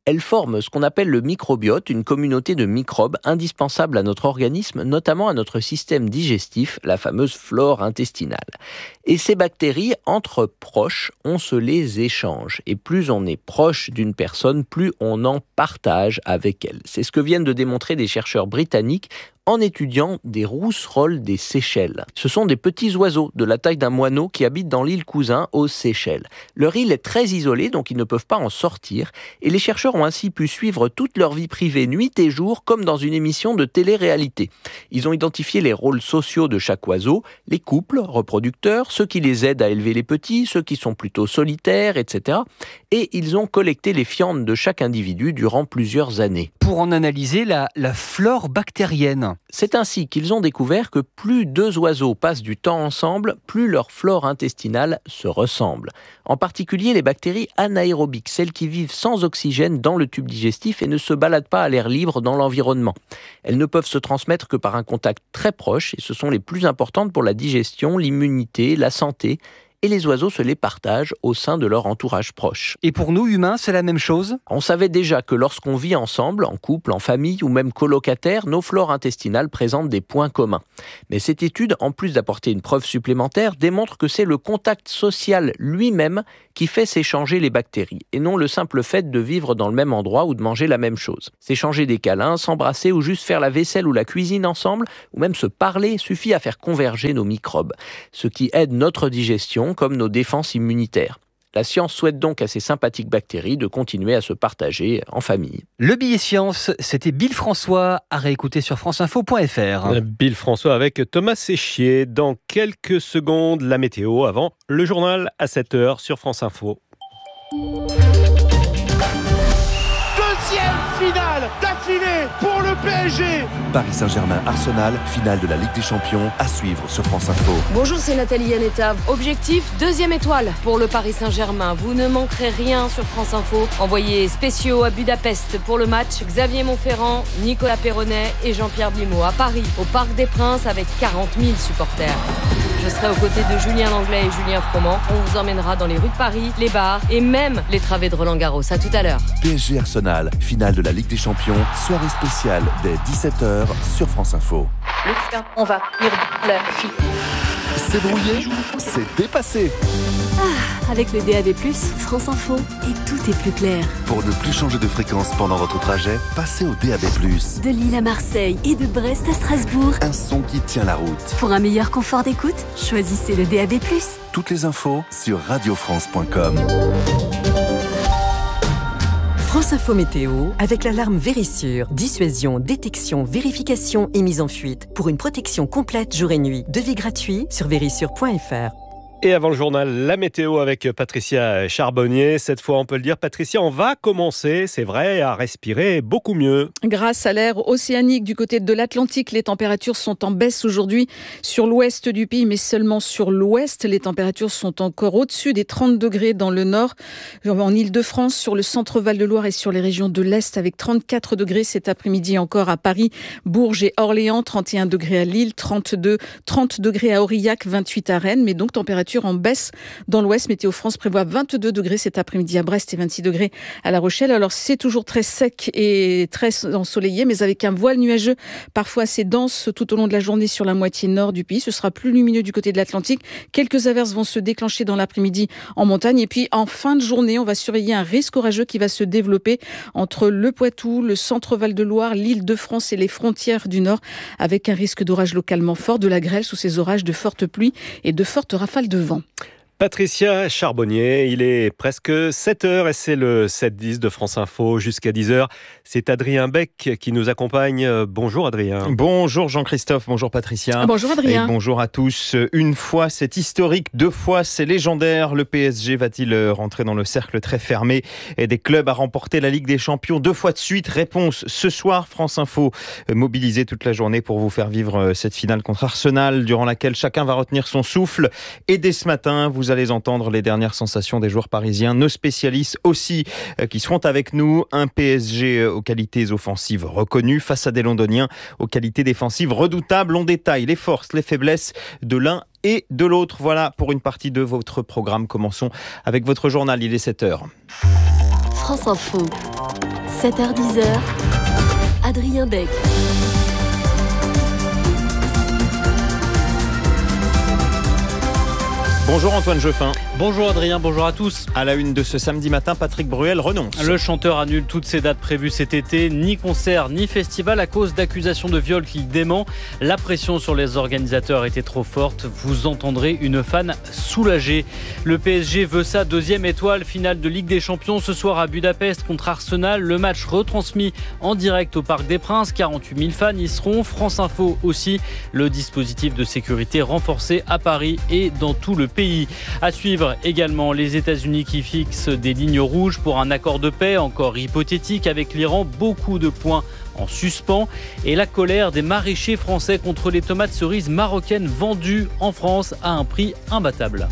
Elles forment ce qu'on appelle le microbiote, une communauté de microbes indispensables à notre organisme, notamment à notre système digestif, la fameuse flore intestinale. Et ces bactéries, entre proches, on se les échange. Et plus on est proche d'une personne, plus on en partage avec elle. C'est ce que viennent de démontrer des chercheurs britanniques en étudiant des rousserolles des Seychelles. Ce sont des petits oiseaux de la taille d'un moineau qui habitent dans l'île Cousin aux Seychelles. Leur île est très isolée, donc ils ne peuvent pas en sortir, et les chercheurs ont ainsi pu suivre toute leur vie privée nuit et jour comme dans une émission de télé-réalité. Ils ont identifié les rôles sociaux de chaque oiseau, les couples reproducteurs, ceux qui les aident à élever les petits, ceux qui sont plutôt solitaires, etc. Et ils ont collecté les fientes de chaque individu durant plusieurs années.
Pour en analyser la flore bactérienne.
C'est ainsi qu'ils ont découvert que plus deux oiseaux passent du temps ensemble, plus leur flore intestinale se ressemble. En particulier les bactéries anaérobiques, celles qui vivent sans oxygène dans le tube digestif et ne se baladent pas à l'air libre dans l'environnement. Elles ne peuvent se transmettre que par un contact très proche et ce sont les plus importantes pour la digestion, l'immunité, la santé. Et les oiseaux se les partagent au sein de leur entourage proche.
Et pour nous, humains, c'est la même chose ?
On savait déjà que lorsqu'on vit ensemble, en couple, en famille ou même colocataire, nos flores intestinales présentent des points communs. Mais cette étude, en plus d'apporter une preuve supplémentaire, démontre que c'est le contact social lui-même qui fait s'échanger les bactéries, et non le simple fait de vivre dans le même endroit ou de manger la même chose. S'échanger des câlins, s'embrasser ou juste faire la vaisselle ou la cuisine ensemble, ou même se parler, suffit à faire converger nos microbes, ce qui aide notre digestion comme nos défenses immunitaires. La science souhaite donc à ces sympathiques bactéries de continuer à se partager en famille.
Le billet science, c'était Bill François, à réécouter sur franceinfo.fr.
Bill François avec Thomas Séchier. Dans quelques secondes, la météo avant le journal à 7h sur France Info.
Deuxième finale d'affilée pour le PSG.
Paris Saint-Germain-Arsenal, finale de la Ligue des Champions, à suivre sur France Info.
Bonjour, c'est Nathalie Yanetta. Objectif, 2e étoile pour le Paris Saint-Germain. Vous ne manquerez rien sur France Info. Envoyés spéciaux à Budapest pour le match. Xavier Montferrand, Nicolas Perronnet et Jean-Pierre Blimaud à Paris, au Parc des Princes avec 40 000 supporters. Je serai aux côtés de Julien Langlais et Julien Froment. On vous emmènera dans les rues de Paris, les bars et même les travées de Roland-Garros. À tout à l'heure.
PSG Arsenal, finale de la Ligue des Champions, soirée spéciale dès 17h sur France Info.
On va venir de la fille.
C'est brouillé, c'est dépassé.
Avec le DAB+, France Info, et tout est plus clair.
Pour ne plus changer de fréquence pendant votre trajet, passez au DAB+.
De Lille à Marseille et de Brest à Strasbourg.
Un son qui tient la route.
Pour un meilleur confort d'écoute, choisissez le DAB+.
Toutes les infos sur radiofrance.com.
France Info Météo avec l'alarme Vérissure. Dissuasion, détection, vérification et mise en fuite. Pour une protection complète jour et nuit. Devis gratuit sur vérissure.fr.
Et avant le journal, la météo avec Patricia Charbonnier. Cette fois, on peut le dire, Patricia, on va commencer, c'est vrai, à respirer beaucoup mieux.
Grâce à l'air océanique du côté de l'Atlantique, les températures sont en baisse aujourd'hui sur l'ouest du pays, mais seulement sur l'ouest. Les températures sont encore au-dessus des 30 degrés dans le nord, en Île-de-France, sur le centre Val-de-Loire et sur les régions de l'Est, avec 34 degrés cet après-midi encore à Paris, Bourges et Orléans, 31 degrés à Lille, 30 degrés à Aurillac, 28 à Rennes, mais donc température en baisse dans l'ouest. Météo France prévoit 22 degrés cet après-midi à Brest et 26 degrés à La Rochelle. Alors c'est toujours très sec et très ensoleillé, mais avec un voile nuageux parfois assez dense tout au long de la journée sur la moitié nord du pays. Ce sera plus lumineux du côté de l'Atlantique. Quelques averses vont se déclencher dans l'après-midi en montagne. Et puis en fin de journée, on va surveiller un risque orageux qui va se développer entre le Poitou, le centre Val-de-Loire, l'Île-de-France et les frontières du nord, avec un risque d'orage localement fort, de la grêle sous ces orages, de fortes pluies et de fortes rafales de vent.
Patricia Charbonnier, il est presque 7h et c'est le 7-10 de France Info jusqu'à 10h. C'est Adrien Beck qui nous accompagne. Bonjour Adrien.
Bonjour Jean-Christophe, bonjour Patricia.
Bonjour Adrien.
Et bonjour à tous. Une fois c'est historique, deux fois c'est légendaire. Le PSG va-t-il rentrer dans le cercle très fermé et des clubs à remporter la Ligue des Champions 2 fois de suite? Réponse ce soir. France Info mobilisée toute la journée pour vous faire vivre cette finale contre Arsenal, durant laquelle chacun va retenir son souffle. Et dès ce matin, vous allez entendre les dernières sensations des joueurs parisiens, nos spécialistes aussi qui seront avec nous. Un PSG aux qualités offensives reconnues face à des Londoniens aux qualités défensives redoutables. On détaille les forces, les faiblesses de l'un et de l'autre. Voilà pour une partie de votre programme. Commençons avec votre journal, il est 7h.
France Info. 7h-10h, Adrien Beck.
Bonjour Antoine Jeuffin.
Bonjour Adrien, bonjour à tous.
À la une de ce samedi matin, Patrick Bruel renonce.
Le chanteur annule toutes ses dates prévues cet été, ni concert, ni festival à cause d'accusations de viol qu'il dément. La pression sur les organisateurs était trop forte. Vous entendrez une fan soulagée. Le PSG veut sa deuxième étoile. Finale de Ligue des Champions ce soir à Budapest contre Arsenal. Le match retransmis en direct au Parc des Princes. 48 000 fans y seront. France Info aussi. Le dispositif de sécurité renforcé à Paris et dans tout le pays. À suivre également les États-Unis qui fixent des lignes rouges pour un accord de paix encore hypothétique avec l'Iran. Beaucoup de points en suspens et la colère des maraîchers français contre les tomates cerises marocaines vendues en France à un prix imbattable.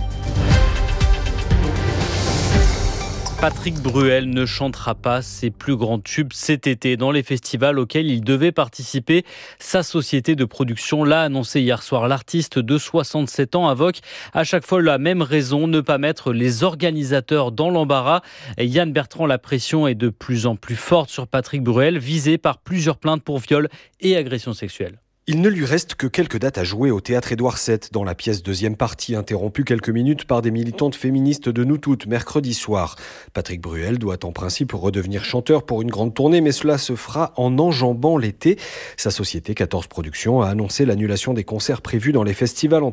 Patrick Bruel ne chantera pas ses plus grands tubes cet été dans les festivals auxquels il devait participer. Sa société de production l'a annoncé hier soir. L'artiste de 67 ans invoque à chaque fois la même raison, ne pas mettre les organisateurs dans l'embarras. Yann Bertrand, la pression est de plus en plus forte sur Patrick Bruel, visé par plusieurs plaintes pour viol et agression sexuelle.
Il ne lui reste que quelques dates à jouer au théâtre Édouard VII, dans la pièce deuxième partie, interrompue quelques minutes par des militantes féministes de Nous Toutes, mercredi soir. Patrick Bruel doit en principe redevenir chanteur pour une grande tournée, mais cela se fera en enjambant l'été. Sa société 14 Productions a annoncé l'annulation des concerts prévus dans les festivals